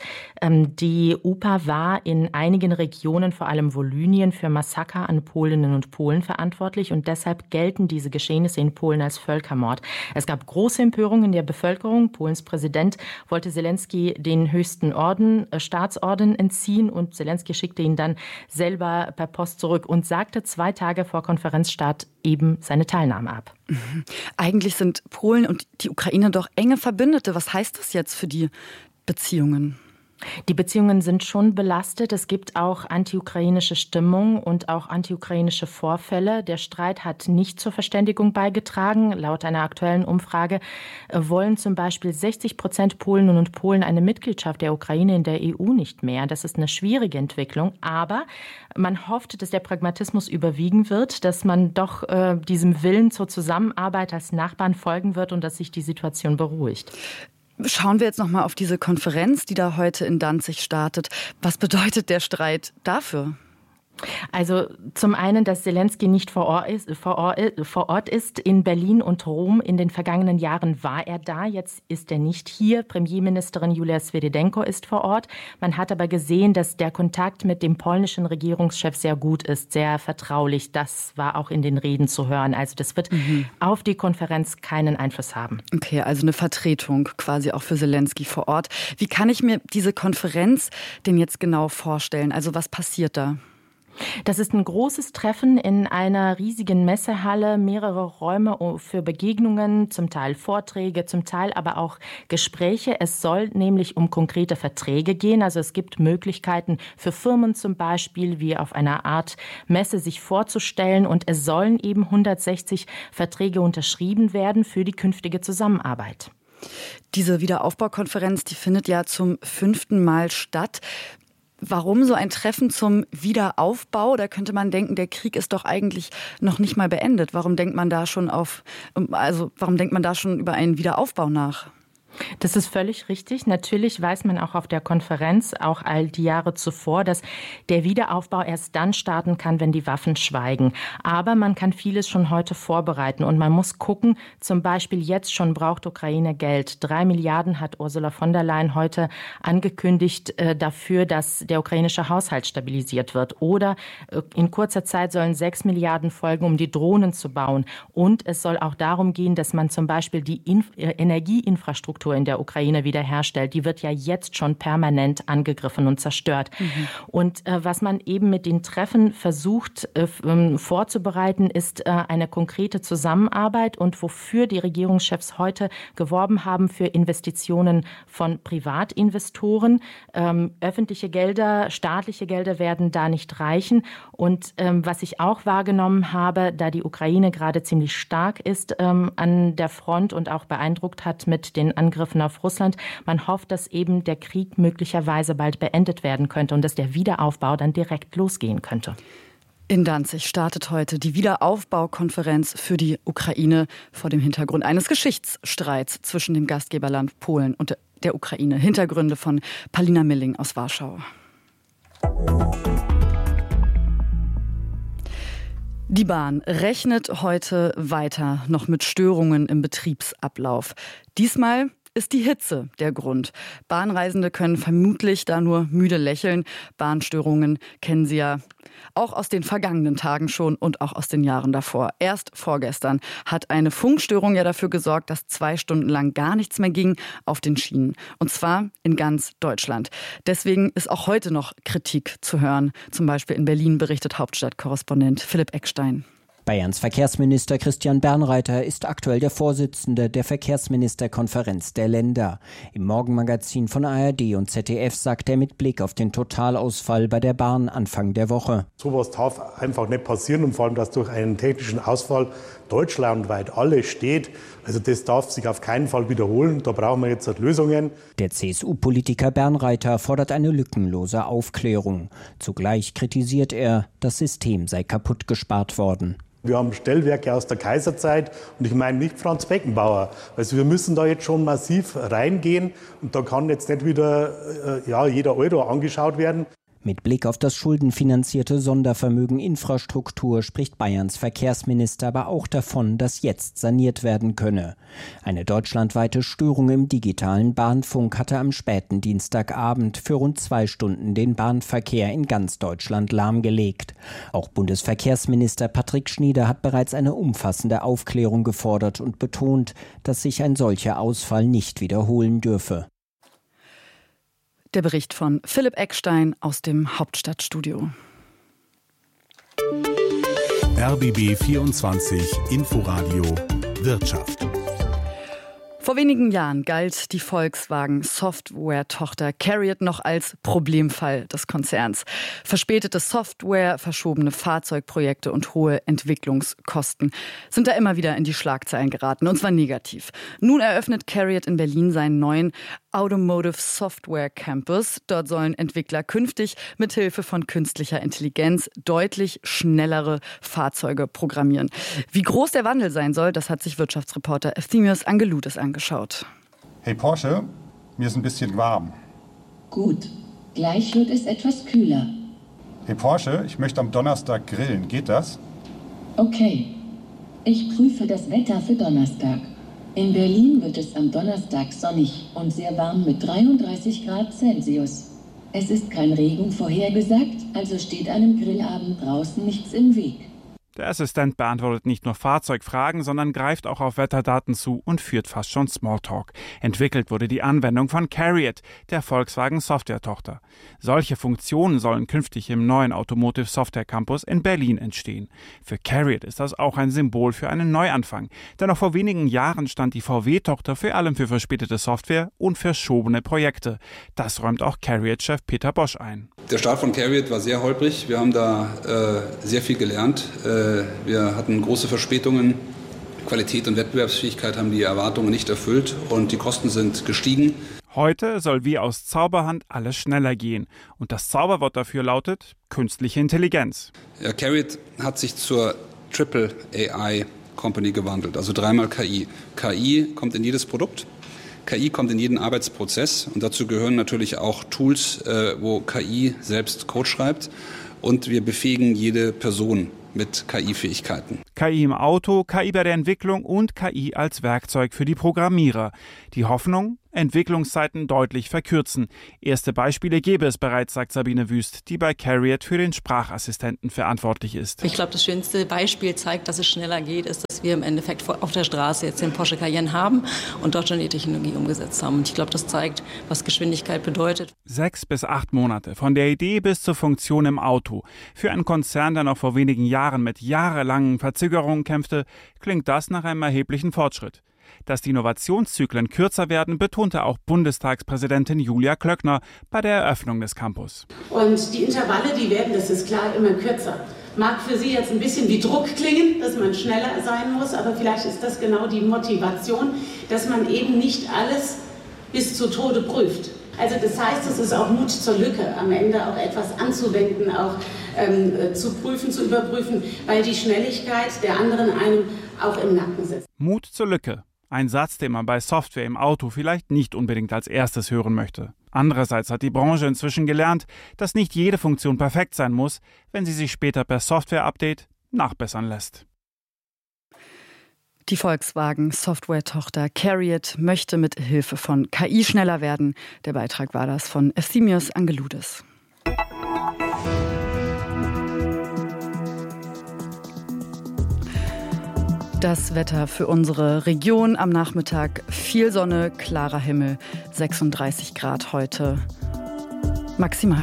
Die UPA war in einigen Regionen, vor allem Volynien, für Massaker an Polinnen und Polen verantwortlich und deshalb gelten diese Geschehnisse in Polen als Völkermord. Es gab große Empörung in der Bevölkerung. Polens Präsident wollte Zelensky den höchsten Orden, Staatsorden entziehen und Zelensky schickte ihn dann selber per Post zurück und sagte 2 Tage vor Konferenzstart eben seine Teilnahme ab. Eigentlich sind Polen und die Ukraine doch enge Verbündete. Was heißt das jetzt für die Beziehungen? Die Beziehungen sind schon belastet. Es gibt auch anti-ukrainische Stimmung und auch anti-ukrainische Vorfälle. Der Streit hat nicht zur Verständigung beigetragen. Laut einer aktuellen Umfrage wollen zum Beispiel 60% Polinnen und Polen eine Mitgliedschaft der Ukraine in der EU nicht mehr. Das ist eine schwierige Entwicklung. Aber man hofft, dass der Pragmatismus überwiegen wird, dass man doch diesem Willen zur Zusammenarbeit als Nachbarn folgen wird und dass sich die Situation beruhigt. Schauen wir jetzt noch mal auf diese Konferenz, die da heute in Danzig startet. Was bedeutet der Streit dafür? Also zum einen, dass Zelensky nicht vor Ort ist in Berlin und Rom. In den vergangenen Jahren war er da, jetzt ist er nicht hier. Premierministerin Julia Swirydenko ist vor Ort. Man hat aber gesehen, dass der Kontakt mit dem polnischen Regierungschef sehr gut ist, sehr vertraulich. Das war auch in den Reden zu hören. Also das wird auf die Konferenz keinen Einfluss haben. Okay, also eine Vertretung quasi auch für Zelensky vor Ort. Wie kann ich mir diese Konferenz denn jetzt genau vorstellen? Also was passiert da? Das ist ein großes Treffen in einer riesigen Messehalle, mehrere Räume für Begegnungen, zum Teil Vorträge, zum Teil aber auch Gespräche. Es soll nämlich um konkrete Verträge gehen. Also es gibt Möglichkeiten für Firmen zum Beispiel, wie auf einer Art Messe sich vorzustellen. Und es sollen eben 160 Verträge unterschrieben werden für die künftige Zusammenarbeit. Diese Wiederaufbaukonferenz, die findet ja zum 5. Mal statt. Warum so ein Treffen zum Wiederaufbau? Da könnte man denken, der Krieg ist doch eigentlich noch nicht mal beendet. Warum denkt man da schon über einen Wiederaufbau nach? Das ist völlig richtig. Natürlich weiß man auch auf der Konferenz, auch all die Jahre zuvor, dass der Wiederaufbau erst dann starten kann, wenn die Waffen schweigen. Aber man kann vieles schon heute vorbereiten und man muss gucken, zum Beispiel jetzt schon braucht Ukraine Geld. 3 Milliarden hat Ursula von der Leyen heute angekündigt dafür, dass der ukrainische Haushalt stabilisiert wird. Oder in kurzer Zeit sollen 6 Milliarden folgen, um die Drohnen zu bauen. Und es soll auch darum gehen, dass man zum Beispiel die Energieinfrastruktur in der Ukraine wiederherstellt. Die wird ja jetzt schon permanent angegriffen und zerstört. Und was man eben mit den Treffen versucht vorzubereiten, ist eine konkrete Zusammenarbeit und wofür die Regierungschefs heute geworben haben für Investitionen von Privatinvestoren. Öffentliche Gelder, staatliche Gelder werden da nicht reichen. Und was ich auch wahrgenommen habe, da die Ukraine gerade ziemlich stark ist an der Front und auch beeindruckt hat mit den Angriffen auf Russland. Man hofft, dass eben der Krieg möglicherweise bald beendet werden könnte und dass der Wiederaufbau dann direkt losgehen könnte. In Danzig startet heute die Wiederaufbaukonferenz für die Ukraine vor dem Hintergrund eines Geschichtsstreits zwischen dem Gastgeberland Polen und der Ukraine. Hintergründe von Palina Milling aus Warschau. Die Bahn rechnet heute weiter noch mit Störungen im Betriebsablauf. Diesmal ist die Hitze der Grund. Bahnreisende können vermutlich da nur müde lächeln. Bahnstörungen kennen sie ja auch aus den vergangenen Tagen schon und auch aus den Jahren davor. Erst vorgestern hat eine Funkstörung ja dafür gesorgt, dass 2 Stunden lang gar nichts mehr ging auf den Schienen. Und zwar in ganz Deutschland. Deswegen ist auch heute noch Kritik zu hören. Zum Beispiel in Berlin, berichtet Hauptstadtkorrespondent Philipp Eckstein. Bayerns Verkehrsminister Christian Bernreiter ist aktuell der Vorsitzende der Verkehrsministerkonferenz der Länder. Im Morgenmagazin von ARD und ZDF sagt er mit Blick auf den Totalausfall bei der Bahn Anfang der Woche: Sowas darf einfach nicht passieren und vor allem, dass durch einen technischen Ausfall deutschlandweit alles steht. Also das darf sich auf keinen Fall wiederholen. Da brauchen wir jetzt Lösungen. Der CSU-Politiker Bernreiter fordert eine lückenlose Aufklärung. Zugleich kritisiert er, das System sei kaputt gespart worden. Wir haben Stellwerke aus der Kaiserzeit und ich meine nicht Franz Beckenbauer. Also wir müssen da jetzt schon massiv reingehen und da kann jetzt nicht wieder jeder Euro angeschaut werden. Mit Blick auf das schuldenfinanzierte Sondervermögen Infrastruktur spricht Bayerns Verkehrsminister aber auch davon, dass jetzt saniert werden könne. Eine deutschlandweite Störung im digitalen Bahnfunk hatte am späten Dienstagabend für rund 2 Stunden den Bahnverkehr in ganz Deutschland lahmgelegt. Auch Bundesverkehrsminister Patrick Schnieder hat bereits eine umfassende Aufklärung gefordert und betont, dass sich ein solcher Ausfall nicht wiederholen dürfe. Der Bericht von Philipp Eckstein aus dem Hauptstadtstudio. RBB 24 Inforadio Wirtschaft. Vor wenigen Jahren galt die Volkswagen-Software-Tochter CARIAD noch als Problemfall des Konzerns. Verspätete Software, verschobene Fahrzeugprojekte und hohe Entwicklungskosten sind da immer wieder in die Schlagzeilen geraten, und zwar negativ. Nun eröffnet CARIAD in Berlin seinen neuen Automotive Software Campus. Dort sollen Entwickler künftig mithilfe von künstlicher Intelligenz deutlich schnellere Fahrzeuge programmieren. Wie groß der Wandel sein soll, das hat sich Wirtschaftsreporter Efthymios Angeloutis angeschaut. Hey Porsche, mir ist ein bisschen warm. Gut, gleich wird es etwas kühler. Hey Porsche, ich möchte am Donnerstag grillen. Geht das? Okay, ich prüfe das Wetter für Donnerstag. In Berlin wird es am Donnerstag sonnig und sehr warm mit 33 Grad Celsius. Es ist kein Regen vorhergesagt, also steht einem Grillabend draußen nichts im Weg. Der Assistent beantwortet nicht nur Fahrzeugfragen, sondern greift auch auf Wetterdaten zu und führt fast schon Smalltalk. Entwickelt wurde die Anwendung von CARIAD, der Volkswagen-Software-Tochter. Solche Funktionen sollen künftig im neuen Automotive Software Campus in Berlin entstehen. Für CARIAD ist das auch ein Symbol für einen Neuanfang. Denn noch vor wenigen Jahren stand die VW-Tochter vor allem für verspätete Software und verschobene Projekte. Das räumt auch CARIAD-Chef Peter Bosch ein. Der Start von CARIAD war sehr holprig. Wir haben da sehr viel gelernt. Wir hatten große Verspätungen. Qualität und Wettbewerbsfähigkeit haben die Erwartungen nicht erfüllt und die Kosten sind gestiegen. Heute soll wie aus Zauberhand alles schneller gehen. Und das Zauberwort dafür lautet künstliche Intelligenz. Ja, CARIAD hat sich zur Triple AI Company gewandelt, also dreimal KI. KI kommt in jedes Produkt. KI kommt in jeden Arbeitsprozess und dazu gehören natürlich auch Tools, wo KI selbst Code schreibt. Und wir befähigen jede Person mit KI-Fähigkeiten. KI im Auto, KI bei der Entwicklung und KI als Werkzeug für die Programmierer. Die Hoffnung? Entwicklungszeiten deutlich verkürzen. Erste Beispiele gäbe es bereits, sagt Sabine Wüst, die bei CARIAD für den Sprachassistenten verantwortlich ist. Ich glaube, das schönste Beispiel zeigt, dass es schneller geht, ist, dass wir im Endeffekt auf der Straße jetzt den Porsche Cayenne haben und dort schon die Technologie umgesetzt haben. Und ich glaube, das zeigt, was Geschwindigkeit bedeutet. 6 bis 8 Monate, von der Idee bis zur Funktion im Auto. Für einen Konzern, der noch vor wenigen Jahren mit jahrelangen Verzögerungen kämpfte, klingt das nach einem erheblichen Fortschritt. Dass die Innovationszyklen kürzer werden, betonte auch Bundestagspräsidentin Julia Klöckner bei der Eröffnung des Campus. Und die Intervalle, die werden, das ist klar, immer kürzer. Mag für Sie jetzt ein bisschen wie Druck klingen, dass man schneller sein muss, aber vielleicht ist das genau die Motivation, dass man eben nicht alles bis zu Tode prüft. Also das heißt, es ist auch Mut zur Lücke, am Ende auch etwas anzuwenden, auch zu prüfen, zu überprüfen, weil die Schnelligkeit der anderen einem auch im Nacken sitzt. Mut zur Lücke. Ein Satz, den man bei Software im Auto vielleicht nicht unbedingt als erstes hören möchte. Andererseits hat die Branche inzwischen gelernt, dass nicht jede Funktion perfekt sein muss, wenn sie sich später per Software-Update nachbessern lässt. Die Volkswagen-Software-Tochter CARIAD möchte mit Hilfe von KI schneller werden. Der Beitrag war das von Efthymios Angeloudis. Das Wetter für unsere Region am Nachmittag: viel Sonne, klarer Himmel, 36 Grad heute maximal.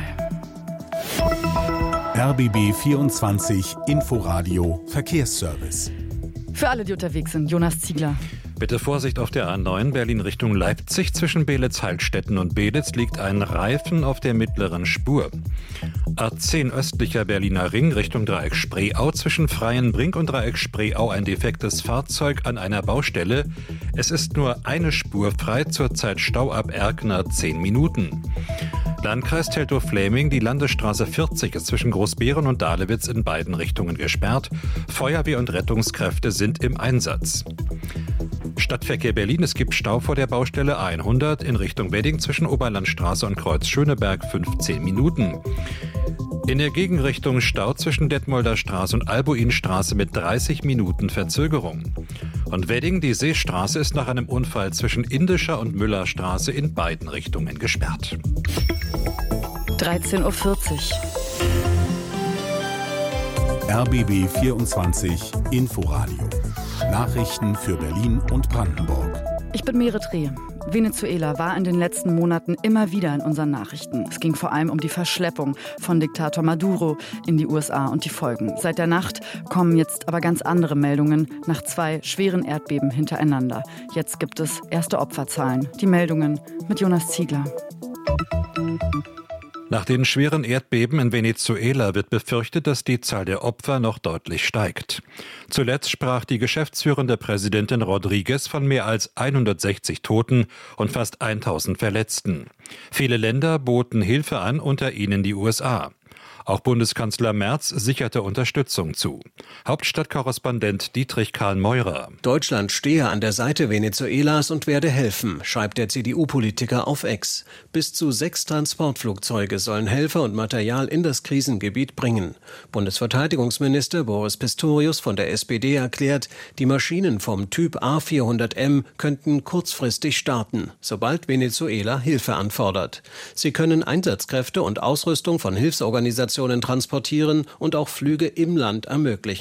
RBB 24 Inforadio Verkehrsservice. Für alle, die unterwegs sind, Jonas Ziegler. Bitte Vorsicht auf der A9 Berlin Richtung Leipzig. Zwischen Beelitz-Heilstätten und Beelitz liegt ein Reifen auf der mittleren Spur. A10 östlicher Berliner Ring Richtung Dreieck Spreeau. Zwischen Freienbrink und Dreieck Spreeau ein defektes Fahrzeug an einer Baustelle. Es ist nur eine Spur frei, zurzeit Stau ab Erkner 10 Minuten. Landkreis Teltow-Fläming, die Landesstraße 40 ist zwischen Großbeeren und Dahlewitz in beiden Richtungen gesperrt. Feuerwehr und Rettungskräfte sind im Einsatz. Stadtverkehr Berlin, es gibt Stau vor der Baustelle A100 in Richtung Wedding zwischen Oberlandstraße und Kreuz Schöneberg 15 Minuten. In der Gegenrichtung Stau zwischen Detmolder Straße und Albuinstraße mit 30 Minuten Verzögerung. Und Wedding, die Seestraße, ist nach einem Unfall zwischen Indischer und Müllerstraße in beiden Richtungen gesperrt. 13.40 Uhr. RBB 24 Inforadio. Nachrichten für Berlin und Brandenburg. Ich bin Merit Rehe. Venezuela war in den letzten Monaten immer wieder in unseren Nachrichten. Es ging vor allem um die Verschleppung von Diktator Maduro in die USA und die Folgen. Seit der Nacht kommen jetzt aber ganz andere Meldungen nach 2 schweren Erdbeben hintereinander. Jetzt gibt es erste Opferzahlen. Die Meldungen mit Jonas Ziegler. Nach den schweren Erdbeben in Venezuela wird befürchtet, dass die Zahl der Opfer noch deutlich steigt. Zuletzt sprach die geschäftsführende Präsidentin Rodriguez von mehr als 160 Toten und fast 1000 Verletzten. Viele Länder boten Hilfe an, unter ihnen die USA. Auch Bundeskanzler Merz sicherte Unterstützung zu. Hauptstadtkorrespondent Dietrich Karl Meurer. Deutschland stehe an der Seite Venezuelas und werde helfen, schreibt der CDU-Politiker auf X. Bis zu 6 Transportflugzeuge sollen Helfer und Material in das Krisengebiet bringen. Bundesverteidigungsminister Boris Pistorius von der SPD erklärt, die Maschinen vom Typ A400M könnten kurzfristig starten, sobald Venezuela Hilfe anfordert. Sie können Einsatzkräfte und Ausrüstung von Hilfsorganisationen transportieren und auch Flüge im Land ermöglichen.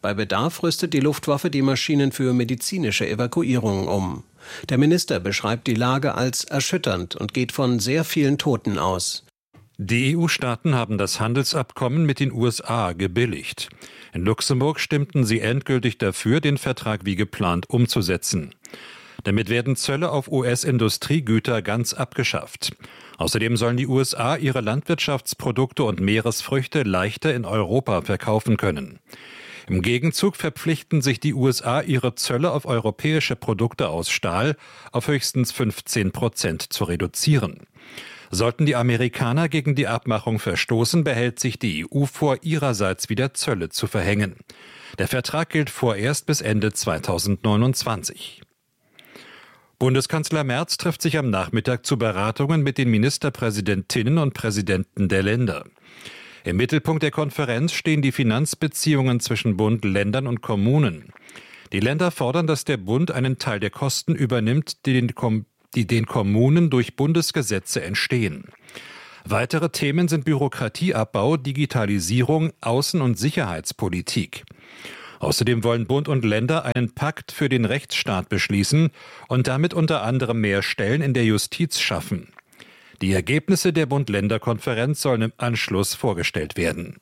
Bei Bedarf rüstet die Luftwaffe die Maschinen für medizinische Evakuierungen um. Der Minister beschreibt die Lage als erschütternd und geht von sehr vielen Toten aus. Die EU-Staaten haben das Handelsabkommen mit den USA gebilligt. In Luxemburg stimmten sie endgültig dafür, den Vertrag wie geplant umzusetzen. Damit werden Zölle auf US-Industriegüter ganz abgeschafft. Außerdem sollen die USA ihre Landwirtschaftsprodukte und Meeresfrüchte leichter in Europa verkaufen können. Im Gegenzug verpflichten sich die USA, ihre Zölle auf europäische Produkte aus Stahl auf höchstens 15% zu reduzieren. Sollten die Amerikaner gegen die Abmachung verstoßen, behält sich die EU vor, ihrerseits wieder Zölle zu verhängen. Der Vertrag gilt vorerst bis Ende 2029. Bundeskanzler Merz trifft sich am Nachmittag zu Beratungen mit den Ministerpräsidentinnen und Präsidenten der Länder. Im Mittelpunkt der Konferenz stehen die Finanzbeziehungen zwischen Bund, Ländern und Kommunen. Die Länder fordern, dass der Bund einen Teil der Kosten übernimmt, die den Kommunen durch Bundesgesetze entstehen. Weitere Themen sind Bürokratieabbau, Digitalisierung, Außen- und Sicherheitspolitik. Außerdem wollen Bund und Länder einen Pakt für den Rechtsstaat beschließen und damit unter anderem mehr Stellen in der Justiz schaffen. Die Ergebnisse der Bund-Länder-Konferenz sollen im Anschluss vorgestellt werden.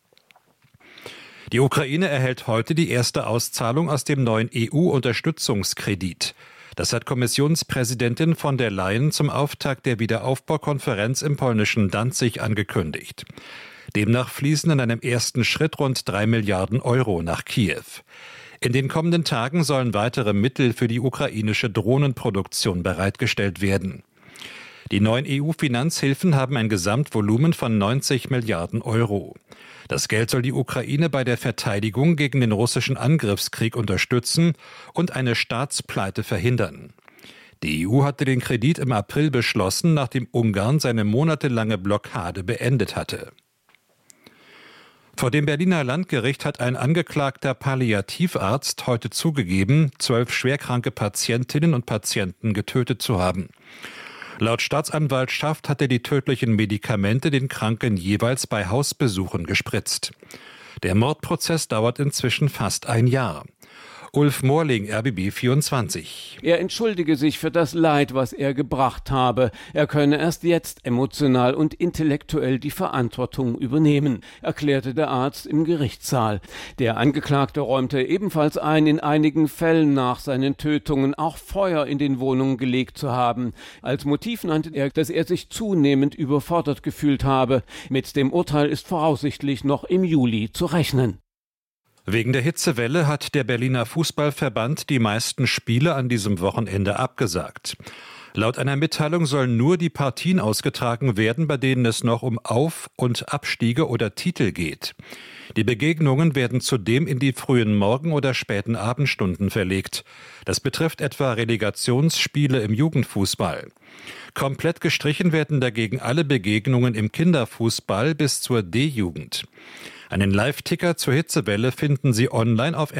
Die Ukraine erhält heute die erste Auszahlung aus dem neuen EU-Unterstützungskredit. Das hat Kommissionspräsidentin von der Leyen zum Auftakt der Wiederaufbaukonferenz im polnischen Danzig angekündigt. Demnach fließen in einem ersten Schritt rund 3 Milliarden Euro nach Kiew. In den kommenden Tagen sollen weitere Mittel für die ukrainische Drohnenproduktion bereitgestellt werden. Die neuen EU-Finanzhilfen haben ein Gesamtvolumen von 90 Milliarden Euro. Das Geld soll die Ukraine bei der Verteidigung gegen den russischen Angriffskrieg unterstützen und eine Staatspleite verhindern. Die EU hatte den Kredit im April beschlossen, nachdem Ungarn seine monatelange Blockade beendet hatte. Vor dem Berliner Landgericht hat ein angeklagter Palliativarzt heute zugegeben, 12 schwerkranke Patientinnen und Patienten getötet zu haben. Laut Staatsanwaltschaft hat er die tödlichen Medikamente den Kranken jeweils bei Hausbesuchen gespritzt. Der Mordprozess dauert inzwischen fast ein Jahr. Ulf Morling, RBB 24. Er entschuldige sich für das Leid, was er gebracht habe. Er könne erst jetzt emotional und intellektuell die Verantwortung übernehmen, erklärte der Arzt im Gerichtssaal. Der Angeklagte räumte ebenfalls ein, in einigen Fällen nach seinen Tötungen auch Feuer in den Wohnungen gelegt zu haben. Als Motiv nannte er, dass er sich zunehmend überfordert gefühlt habe. Mit dem Urteil ist voraussichtlich noch im Juli zu rechnen. Wegen der Hitzewelle hat der Berliner Fußballverband die meisten Spiele an diesem Wochenende abgesagt. Laut einer Mitteilung sollen nur die Partien ausgetragen werden, bei denen es noch um Auf- und Abstiege oder Titel geht. Die Begegnungen werden zudem in die frühen Morgen- oder späten Abendstunden verlegt. Das betrifft etwa Relegationsspiele im Jugendfußball. Komplett gestrichen werden dagegen alle Begegnungen im Kinderfußball bis zur D-Jugend. Einen Live-Ticker zur Hitzewelle finden Sie online auf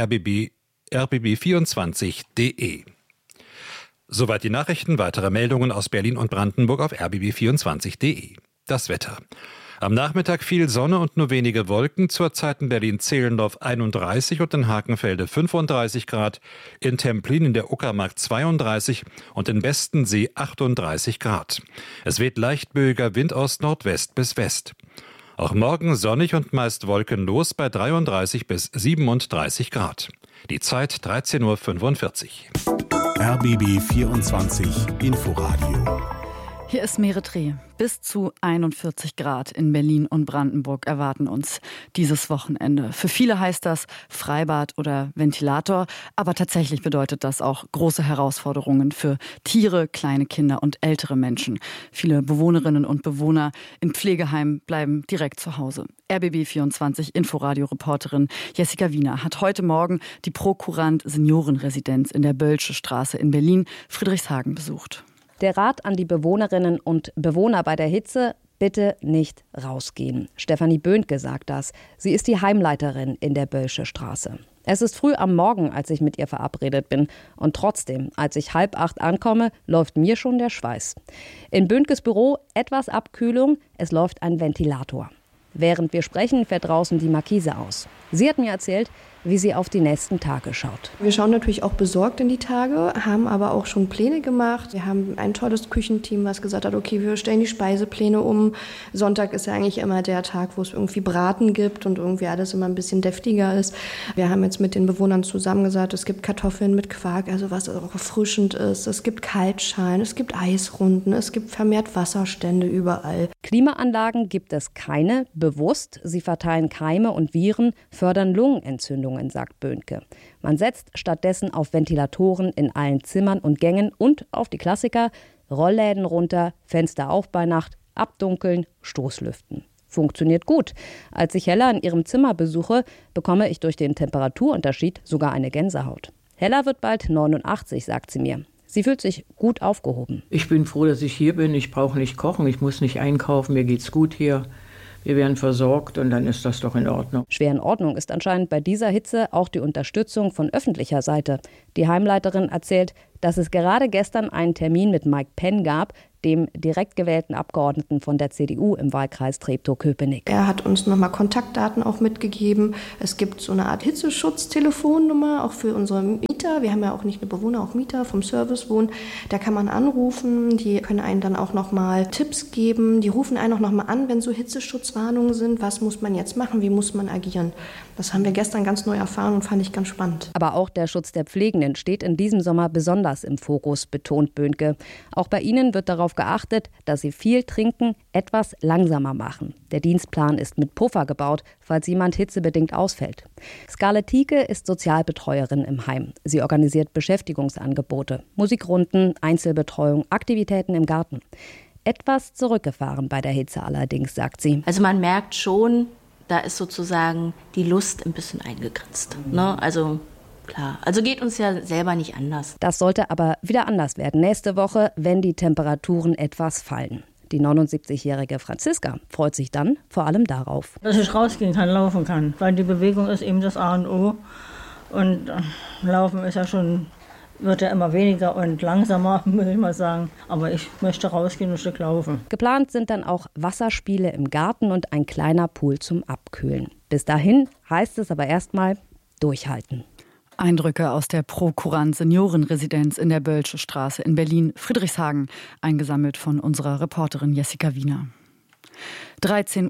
rbb24.de. Soweit die Nachrichten. Weitere Meldungen aus Berlin und Brandenburg auf rbb24.de. Das Wetter. Am Nachmittag viel Sonne und nur wenige Wolken. Zurzeit in Berlin-Zehlendorf 31 und in Hakenfelde 35 Grad. In Templin in der Uckermark 32 und in Bestensee 38 Grad. Es weht leicht böiger Wind aus Nordwest bis West. Auch morgen sonnig und meist wolkenlos bei 33 bis 37 Grad. Die Zeit 13:45 Uhr. RBB 24 Inforadio. Hier ist Meretre. Bis zu 41 Grad in Berlin und Brandenburg erwarten uns dieses Wochenende. Für viele heißt das Freibad oder Ventilator, aber tatsächlich bedeutet das auch große Herausforderungen für Tiere, kleine Kinder und ältere Menschen. Viele Bewohnerinnen und Bewohner in Pflegeheimen bleiben direkt zu Hause. RBB24 Inforadio-Reporterin Jessica Wiener hat heute Morgen die Prokurant Seniorenresidenz in der Böllsche Straße in Berlin, Friedrichshagen, besucht. Der Rat an die Bewohnerinnen und Bewohner bei der Hitze: bitte nicht rausgehen. Stefanie Böhnke sagt das. Sie ist die Heimleiterin in der Böllsche Straße. Es ist früh am Morgen, als ich mit ihr verabredet bin. Und trotzdem, als ich 7:30 ankomme, läuft mir schon der Schweiß. In Böhnkes Büro etwas Abkühlung, es läuft ein Ventilator. Während wir sprechen, fährt draußen die Markise aus. Sie hat mir erzählt, wie sie auf die nächsten Tage schaut. Wir schauen natürlich auch besorgt in die Tage, haben aber auch schon Pläne gemacht. Wir haben ein tolles Küchenteam, was gesagt hat, okay, wir stellen die Speisepläne um. Sonntag ist ja eigentlich immer der Tag, wo es irgendwie Braten gibt und irgendwie alles immer ein bisschen deftiger ist. Wir haben jetzt mit den Bewohnern zusammen gesagt, es gibt Kartoffeln mit Quark, also was auch erfrischend ist. Es gibt Kaltschalen, es gibt Eisrunden, es gibt vermehrt Wasserstände überall. Klimaanlagen gibt es keine, bewusst. Sie verteilen Keime und Viren, fördern Lungenentzündungen, sagt Böhnke. Man setzt stattdessen auf Ventilatoren in allen Zimmern und Gängen und auf die Klassiker: Rollläden runter, Fenster auf bei Nacht, abdunkeln, Stoßlüften. Funktioniert gut. Als ich Hella in ihrem Zimmer besuche, bekomme ich durch den Temperaturunterschied sogar eine Gänsehaut. Hella wird bald 89, sagt sie mir. Sie fühlt sich gut aufgehoben. Ich bin froh, dass ich hier bin. Ich brauche nicht kochen, ich muss nicht einkaufen, mir geht's gut hier. Wir werden versorgt und dann ist das doch in Ordnung. Schwer in Ordnung ist anscheinend bei dieser Hitze auch die Unterstützung von öffentlicher Seite. Die Heimleiterin erzählt, dass es gerade gestern einen Termin mit Mike Penn gab, dem direkt gewählten Abgeordneten von der CDU im Wahlkreis Treptow-Köpenick. Er hat uns nochmal Kontaktdaten auch mitgegeben. Es gibt so eine Art Hitzeschutz-Telefonnummer, auch für unsere Mieter. Wir haben ja auch nicht nur Bewohner, auch Mieter vom Servicewohn. Da kann man anrufen. Die können einen dann auch nochmal Tipps geben. Die rufen einen auch nochmal an, wenn so Hitzeschutzwarnungen sind. Was muss man jetzt machen? Wie muss man agieren? Das haben wir gestern ganz neu erfahren und fand ich ganz spannend. Aber auch der Schutz der Pflegenden steht in diesem Sommer besonders im Fokus, betont Böhnke. Auch bei ihnen wird darauf geachtet, dass sie viel trinken, etwas langsamer machen. Der Dienstplan ist mit Puffer gebaut, falls jemand hitzebedingt ausfällt. Scarlett Thieke ist Sozialbetreuerin im Heim. Sie organisiert Beschäftigungsangebote, Musikrunden, Einzelbetreuung, Aktivitäten im Garten. Etwas zurückgefahren bei der Hitze allerdings, sagt sie. Also man merkt schon, da ist sozusagen die Lust ein bisschen eingegrenzt. Ne? Also klar, also geht uns ja selber nicht anders. Das sollte aber wieder anders werden nächste Woche, wenn die Temperaturen etwas fallen. Die 79-jährige Franziska freut sich dann vor allem darauf. Dass ich rausgehen kann, laufen kann, weil die Bewegung ist eben das A und O. Und Laufen ist ja schon, wird ja immer weniger und langsamer, muss ich mal sagen. Aber ich möchte rausgehen und ein Stück laufen. Geplant sind dann auch Wasserspiele im Garten und ein kleiner Pool zum Abkühlen. Bis dahin heißt es aber erstmal durchhalten. Eindrücke aus der Pro-Courant Seniorenresidenz in der Bölsche Straße in Berlin-Friedrichshagen, eingesammelt von unserer Reporterin Jessica Wiener. 13:48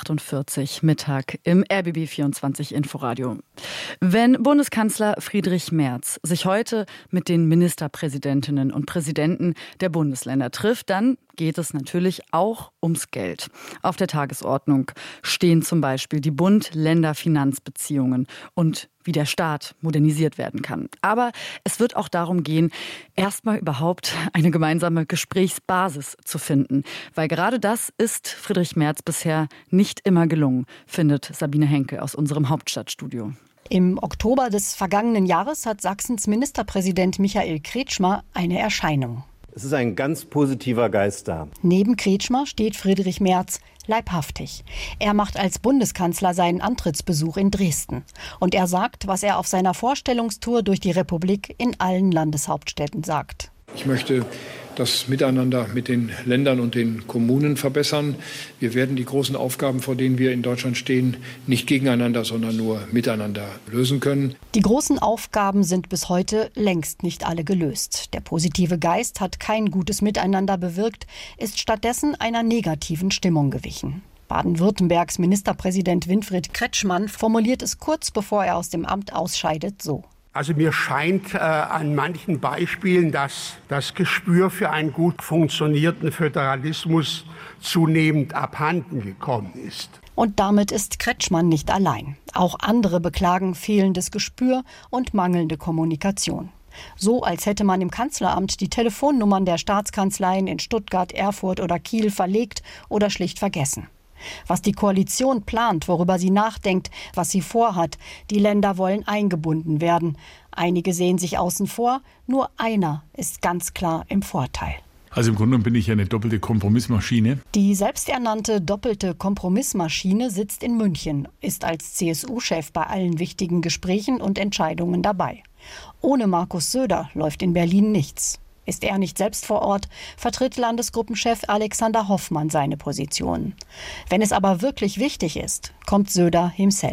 Uhr Mittag im RBB 24 Inforadio. Wenn Bundeskanzler Friedrich Merz sich heute mit den Ministerpräsidentinnen und Präsidenten der Bundesländer trifft, dann geht es natürlich auch ums Geld. Auf der Tagesordnung stehen zum Beispiel die Bund-Länder-Finanzbeziehungen und wie der Staat modernisiert werden kann. Aber es wird auch darum gehen, erstmal überhaupt eine gemeinsame Gesprächsbasis zu finden. Weil gerade das ist Friedrich Merz bisher nicht immer gelungen, findet Sabine Henkel aus unserem Hauptstadtstudio. Im Oktober des vergangenen Jahres hat Sachsens Ministerpräsident Michael Kretschmer eine Erscheinung. Es ist ein ganz positiver Geist da. Neben Kretschmer steht Friedrich Merz, leibhaftig. Er macht als Bundeskanzler seinen Antrittsbesuch in Dresden. Und er sagt, was er auf seiner Vorstellungstour durch die Republik in allen Landeshauptstädten sagt. Ich möchte das Miteinander mit den Ländern und den Kommunen verbessern. Wir werden die großen Aufgaben, vor denen wir in Deutschland stehen, nicht gegeneinander, sondern nur miteinander lösen können. Die großen Aufgaben sind bis heute längst nicht alle gelöst. Der positive Geist hat kein gutes Miteinander bewirkt, ist stattdessen einer negativen Stimmung gewichen. Baden-Württembergs Ministerpräsident Winfried Kretschmann formuliert es kurz bevor er aus dem Amt ausscheidet so. Also mir scheint an manchen Beispielen, dass das Gespür für einen gut funktionierenden Föderalismus zunehmend abhanden gekommen ist. Und damit ist Kretschmann nicht allein. Auch andere beklagen fehlendes Gespür und mangelnde Kommunikation. So, als hätte man im Kanzleramt die Telefonnummern der Staatskanzleien in Stuttgart, Erfurt oder Kiel verlegt oder schlicht vergessen. Was die Koalition plant, worüber sie nachdenkt, was sie vorhat. Die Länder wollen eingebunden werden. Einige sehen sich außen vor, nur einer ist ganz klar im Vorteil. Also im Grunde bin ich eine doppelte Kompromissmaschine. Die selbsternannte doppelte Kompromissmaschine sitzt in München, ist als CSU-Chef bei allen wichtigen Gesprächen und Entscheidungen dabei. Ohne Markus Söder läuft in Berlin nichts. Ist er nicht selbst vor Ort, vertritt Landesgruppenchef Alexander Hoffmann seine Position. Wenn es aber wirklich wichtig ist, kommt Söder himself.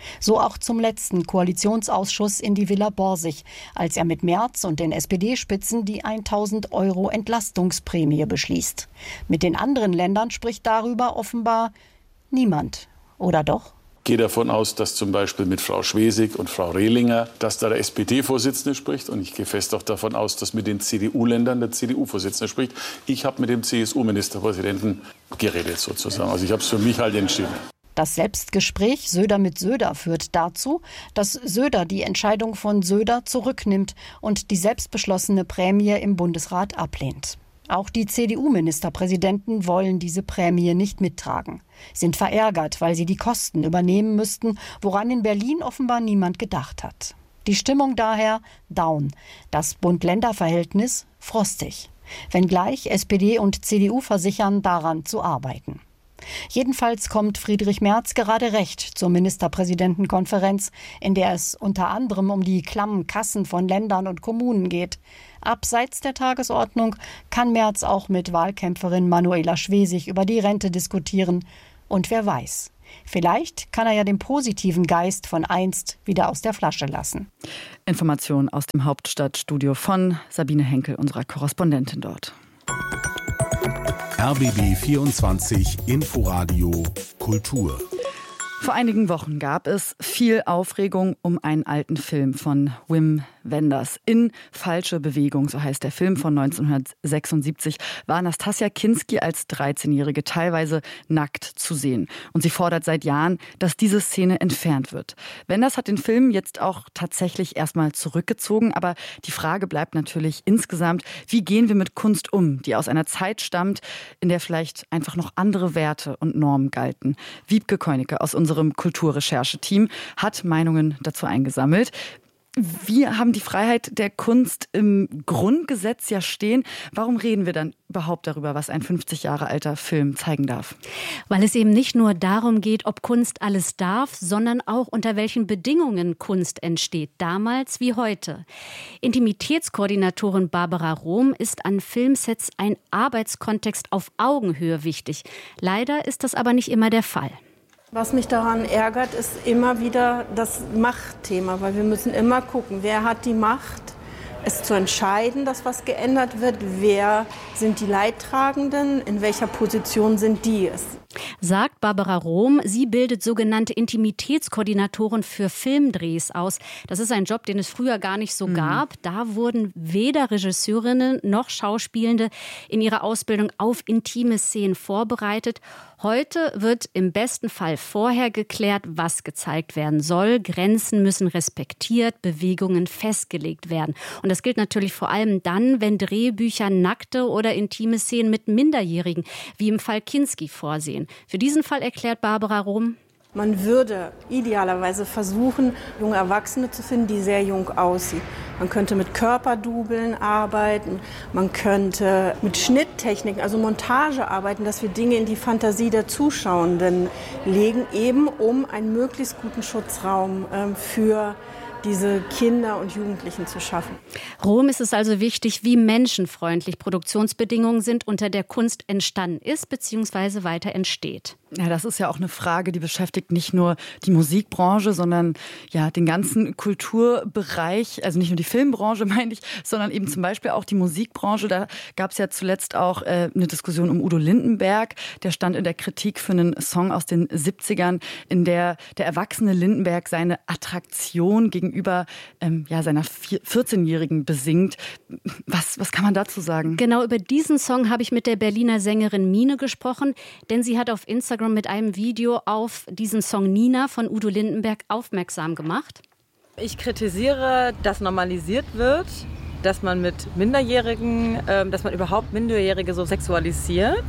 So auch zum letzten Koalitionsausschuss in die Villa Borsig, als er mit Merz und den SPD-Spitzen die 1.000 € Entlastungsprämie beschließt. Mit den anderen Ländern spricht darüber offenbar niemand. Oder doch? Ich gehe davon aus, dass zum Beispiel mit Frau Schwesig und Frau Rehlinger, dass da der SPD-Vorsitzende spricht. Und ich gehe fest auch davon aus, dass mit den CDU-Ländern der CDU-Vorsitzende spricht. Ich habe mit dem CSU-Ministerpräsidenten geredet sozusagen. Also ich habe es für mich halt entschieden. Das Selbstgespräch Söder mit Söder führt dazu, dass Söder die Entscheidung von Söder zurücknimmt und die selbstbeschlossene Prämie im Bundesrat ablehnt. Auch die CDU-Ministerpräsidenten wollen diese Prämie nicht mittragen, sind verärgert, weil sie die Kosten übernehmen müssten, woran in Berlin offenbar niemand gedacht hat. Die Stimmung daher down, das Bund-Länder-Verhältnis frostig, wenngleich SPD und CDU versichern, daran zu arbeiten. Jedenfalls kommt Friedrich Merz gerade recht zur Ministerpräsidentenkonferenz, in der es unter anderem um die klammen Kassen von Ländern und Kommunen geht. Abseits der Tagesordnung kann Merz auch mit Wahlkämpferin Manuela Schwesig über die Rente diskutieren. Und wer weiß, vielleicht kann er ja den positiven Geist von einst wieder aus der Flasche lassen. Informationen aus dem Hauptstadtstudio von Sabine Henkel, unserer Korrespondentin dort. RBB 24 Inforadio Kultur. Vor einigen Wochen gab es viel Aufregung um einen alten Film von Wim Wenders. In Falsche Bewegung, so heißt der Film von 1976, war Nastassja Kinski als 13-Jährige teilweise nackt zu sehen. Und sie fordert seit Jahren, dass diese Szene entfernt wird. Wenders hat den Film jetzt auch tatsächlich erstmal zurückgezogen. Aber die Frage bleibt natürlich insgesamt, wie gehen wir mit Kunst um, die aus einer Zeit stammt, in der vielleicht einfach noch andere Werte und Normen galten. Wiebke Koenicke aus unserem Kulturrechercheteam hat Meinungen dazu eingesammelt. Wir haben die Freiheit der Kunst im Grundgesetz ja stehen. Warum reden wir dann überhaupt darüber, was ein 50 Jahre alter Film zeigen darf? Weil es eben nicht nur darum geht, ob Kunst alles darf, sondern auch unter welchen Bedingungen Kunst entsteht, damals wie heute. Intimitätskoordinatorin Barbara Rohm ist an Filmsets ein Arbeitskontext auf Augenhöhe wichtig. Leider ist das aber nicht immer der Fall. Was mich daran ärgert, ist immer wieder das Machtthema, weil wir müssen immer gucken, wer hat die Macht, es zu entscheiden, dass was geändert wird, wer sind die Leidtragenden, in welcher Position sind die es. Sagt Barbara Rohm. Sie bildet sogenannte Intimitätskoordinatoren für Filmdrehs aus. Das ist ein Job, den es früher gar nicht so gab. Da wurden weder Regisseurinnen noch Schauspielende in ihrer Ausbildung auf intime Szenen vorbereitet. Heute wird im besten Fall vorher geklärt, was gezeigt werden soll. Grenzen müssen respektiert, Bewegungen festgelegt werden. Und das gilt natürlich vor allem dann, wenn Drehbücher nackte oder intime Szenen mit Minderjährigen, wie im Fall Kinski, vorsehen. Für diesen Fall erklärt Barbara Rohm: Man würde idealerweise versuchen, junge Erwachsene zu finden, die sehr jung aussehen. Man könnte mit Körperdubeln arbeiten, man könnte mit Schnitttechniken, also Montage arbeiten, dass wir Dinge in die Fantasie der Zuschauenden legen, eben um einen möglichst guten Schutzraum für diese Kinder und Jugendlichen zu schaffen. Rohm ist es also wichtig, wie menschenfreundlich Produktionsbedingungen sind, unter der Kunst entstanden ist bzw. weiter entsteht. Ja, das ist ja auch eine Frage, die beschäftigt nicht nur die Musikbranche, sondern ja den ganzen Kulturbereich, also nicht nur die Filmbranche, meine ich, sondern eben zum Beispiel auch die Musikbranche. Da gab es ja zuletzt auch eine Diskussion um Udo Lindenberg. Der stand in der Kritik für einen Song aus den 70ern, in der der erwachsene Lindenberg seine Attraktion gegenüber seiner 14-Jährigen besingt. Was kann man dazu sagen? Genau, über diesen Song habe ich mit der Berliner Sängerin Mine gesprochen, denn sie hat auf Instagram mit einem Video auf diesen Song Nina von Udo Lindenberg aufmerksam gemacht. Ich kritisiere, dass normalisiert wird, dass man mit Minderjährigen, dass man überhaupt Minderjährige so sexualisiert.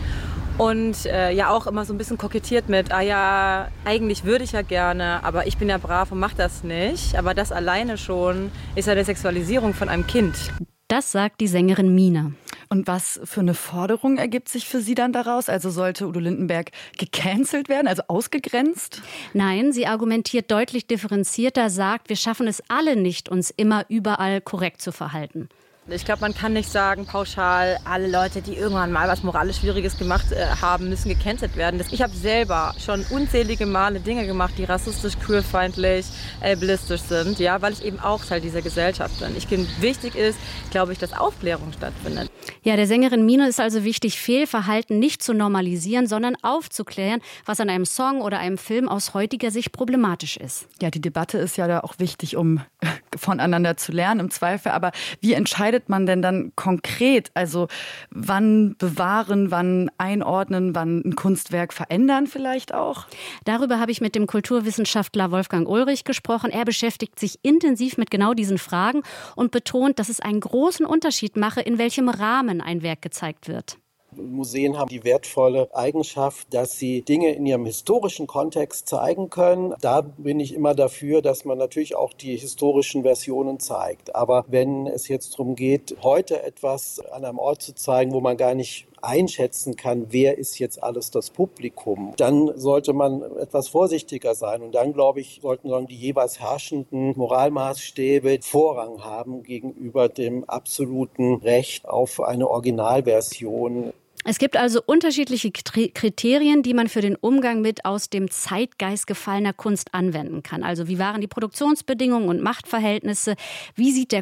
Und ja auch immer so ein bisschen kokettiert mit, eigentlich würde ich ja gerne, aber ich bin ja brav und mache das nicht. Aber das alleine schon ist ja eine Sexualisierung von einem Kind. Das sagt die Sängerin Mina. Und was für eine Forderung ergibt sich für Sie dann daraus? Also sollte Udo Lindenberg gecancelt werden, also ausgegrenzt? Nein, sie argumentiert deutlich differenzierter, sagt, wir schaffen es alle nicht, uns immer überall korrekt zu verhalten. Ich glaube, man kann nicht sagen, pauschal, alle Leute, die irgendwann mal was moralisch Schwieriges gemacht haben, müssen gecancelt werden. Ich habe selber schon unzählige Male Dinge gemacht, die rassistisch, queerfeindlich, ableistisch sind, ja, weil ich eben auch Teil dieser Gesellschaft bin. Wichtig ist, glaube ich, dass Aufklärung stattfindet. Ja, der Sängerin Mine ist also wichtig, Fehlverhalten nicht zu normalisieren, sondern aufzuklären, was an einem Song oder einem Film aus heutiger Sicht problematisch ist. Ja, die Debatte ist ja da auch wichtig, um voneinander zu lernen, im Zweifel. Aber wie entscheidet man denn dann konkret? Also wann bewahren, wann einordnen, wann ein Kunstwerk verändern vielleicht auch? Darüber habe ich mit dem Kulturwissenschaftler Wolfgang Ulrich gesprochen. Er beschäftigt sich intensiv mit genau diesen Fragen und betont, dass es einen großen Unterschied mache, in welchem Rahmen ein Werk gezeigt wird. Museen haben die wertvolle Eigenschaft, dass sie Dinge in ihrem historischen Kontext zeigen können. Da bin ich immer dafür, dass man natürlich auch die historischen Versionen zeigt. Aber wenn es jetzt darum geht, heute etwas an einem Ort zu zeigen, wo man gar nicht einschätzen kann, wer ist jetzt alles das Publikum, dann sollte man etwas vorsichtiger sein. Und dann, glaube ich, sollten die jeweils herrschenden Moralmaßstäbe Vorrang haben gegenüber dem absoluten Recht auf eine Originalversion. Es gibt also unterschiedliche Kriterien, die man für den Umgang mit aus dem Zeitgeist gefallener Kunst anwenden kann. Also wie waren die Produktionsbedingungen und Machtverhältnisse? Wie sieht der